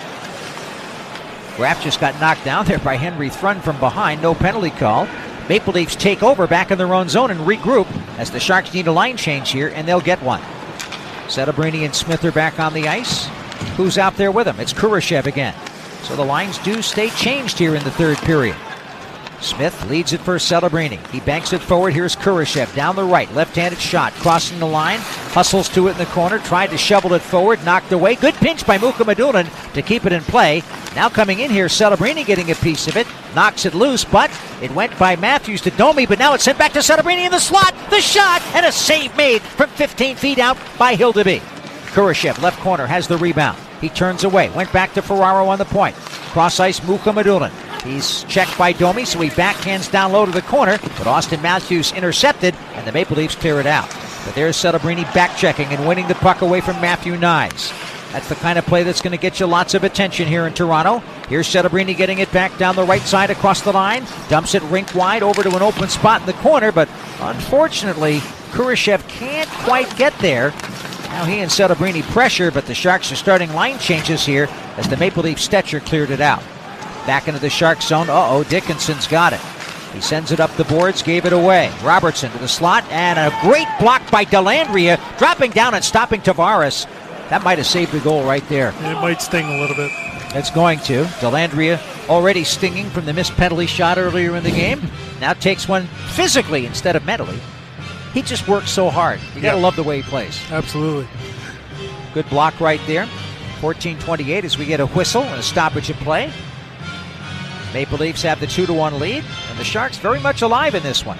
Graf just got knocked down there by Henry Thrun from behind. No penalty call. Maple Leafs take over back in their own zone and regroup as the Sharks need a line change here, and they'll get one. Settlebrini and Smith are back on the ice. Who's out there with them? It's Kurashev again. So the lines do stay changed here in the third period. Smith leads it for Settlebrini. He banks it forward. Here's Kurashev down the right. Left-handed shot. Crossing the line. Hustles to it in the corner. Tried to shovel it forward. Knocked away. Good pinch by Mukhamadullin to keep it in play. Now coming in here, Settlebrini getting a piece of it. Knocks it loose, but it went by Matthews to Domi, but now it's sent back to Settlebrini in the slot. The shot, and a save made from 15 feet out by Hildeby. Kurashev, left corner, has the rebound. He turns away. Went back to Ferraro on the point. Cross ice, Mukhamadullin. He's checked by Domi, so he backhands down low to the corner, but Austin Matthews intercepted, and the Maple Leafs clear it out. But there's Settlebrini back-checking and winning the puck away from Matthew Knies. That's the kind of play that's going to get you lots of attention here in Toronto. Here's Settlebrini getting it back down the right side across the line. Dumps it rink wide over to an open spot in the corner, but unfortunately, Kurashev can't quite get there. Now he and Settlebrini pressure, but the Sharks are starting line changes here as the Maple Leaf Stetcher cleared it out. Back into the Sharks zone. Dickinson's got it. He sends it up the boards, gave it away. Robertson to the slot, and a great block by Dellandrea, dropping down and stopping Tavares. That might have saved the goal right there. It might sting a little bit. It's going to. Dellandrea already stinging from the missed penalty shot earlier in the game. Now takes one physically instead of mentally. He just works so hard. You got to love the way he plays. Absolutely. Good block right there. 14:28 as we get a whistle and a stoppage of play. Maple Leafs have the 2-1 lead, and the Sharks very much alive in this one.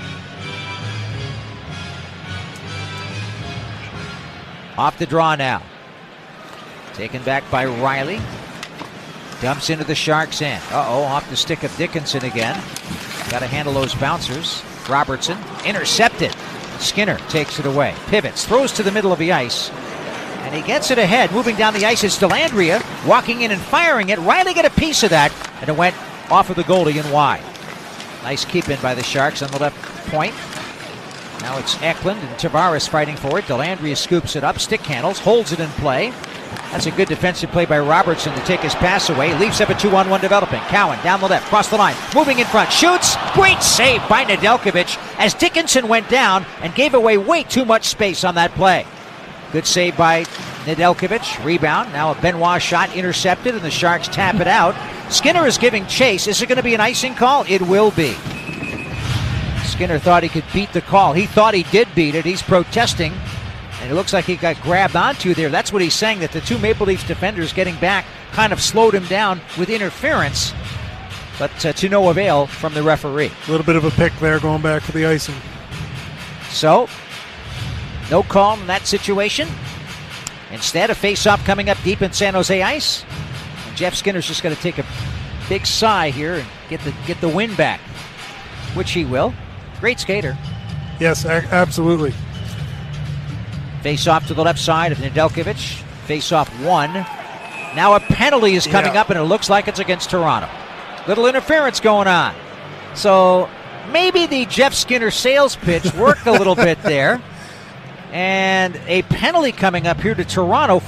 Off the draw now. Taken back by Riley. Dumps into the Sharks' end. Off the stick of Dickinson again. Got to handle those bouncers. Robertson intercepted. Skinner takes it away. Pivots. Throws to the middle of the ice. And he gets it ahead. Moving down the ice is Dellandrea. Walking in and firing it. Riley got a piece of that. And it went off of the goalie and wide. Nice keep in by the Sharks on the left point. Now it's Eklund and Tavares fighting for it. Dellandrea scoops it up. Stick handles. Holds it in play. That's a good defensive play by Robertson to take his pass away. Leafs have a 2-on-1 developing. Cowan down the left, cross the line, moving in front, shoots. Great save by Nedeljkovic as Dickinson went down and gave away way too much space on that play. Good save by Nedeljkovic. Rebound. Now a Benoit shot intercepted, and the Sharks tap it out. Skinner is giving chase. Is it going to be an icing call? It will be. Skinner thought he could beat the call. He thought he did beat it. He's protesting. And it looks like he got grabbed onto there. That's what he's saying, that the two Maple Leafs defenders getting back kind of slowed him down with interference. But to no avail from the referee. A little bit of a pick there going back for the icing. So, no call in that situation. Instead, a face-off coming up deep in San Jose ice. And Jeff Skinner's just going to take a big sigh here and get the win back, which he will. Great skater. Yes, absolutely. Face off to the left side of Nedeljkovic. Face off 1. Now a penalty is coming up, and it looks like it's against Toronto. Little interference going on. So maybe the Jeff Skinner sales pitch worked a little bit there. And a penalty coming up here to Toronto.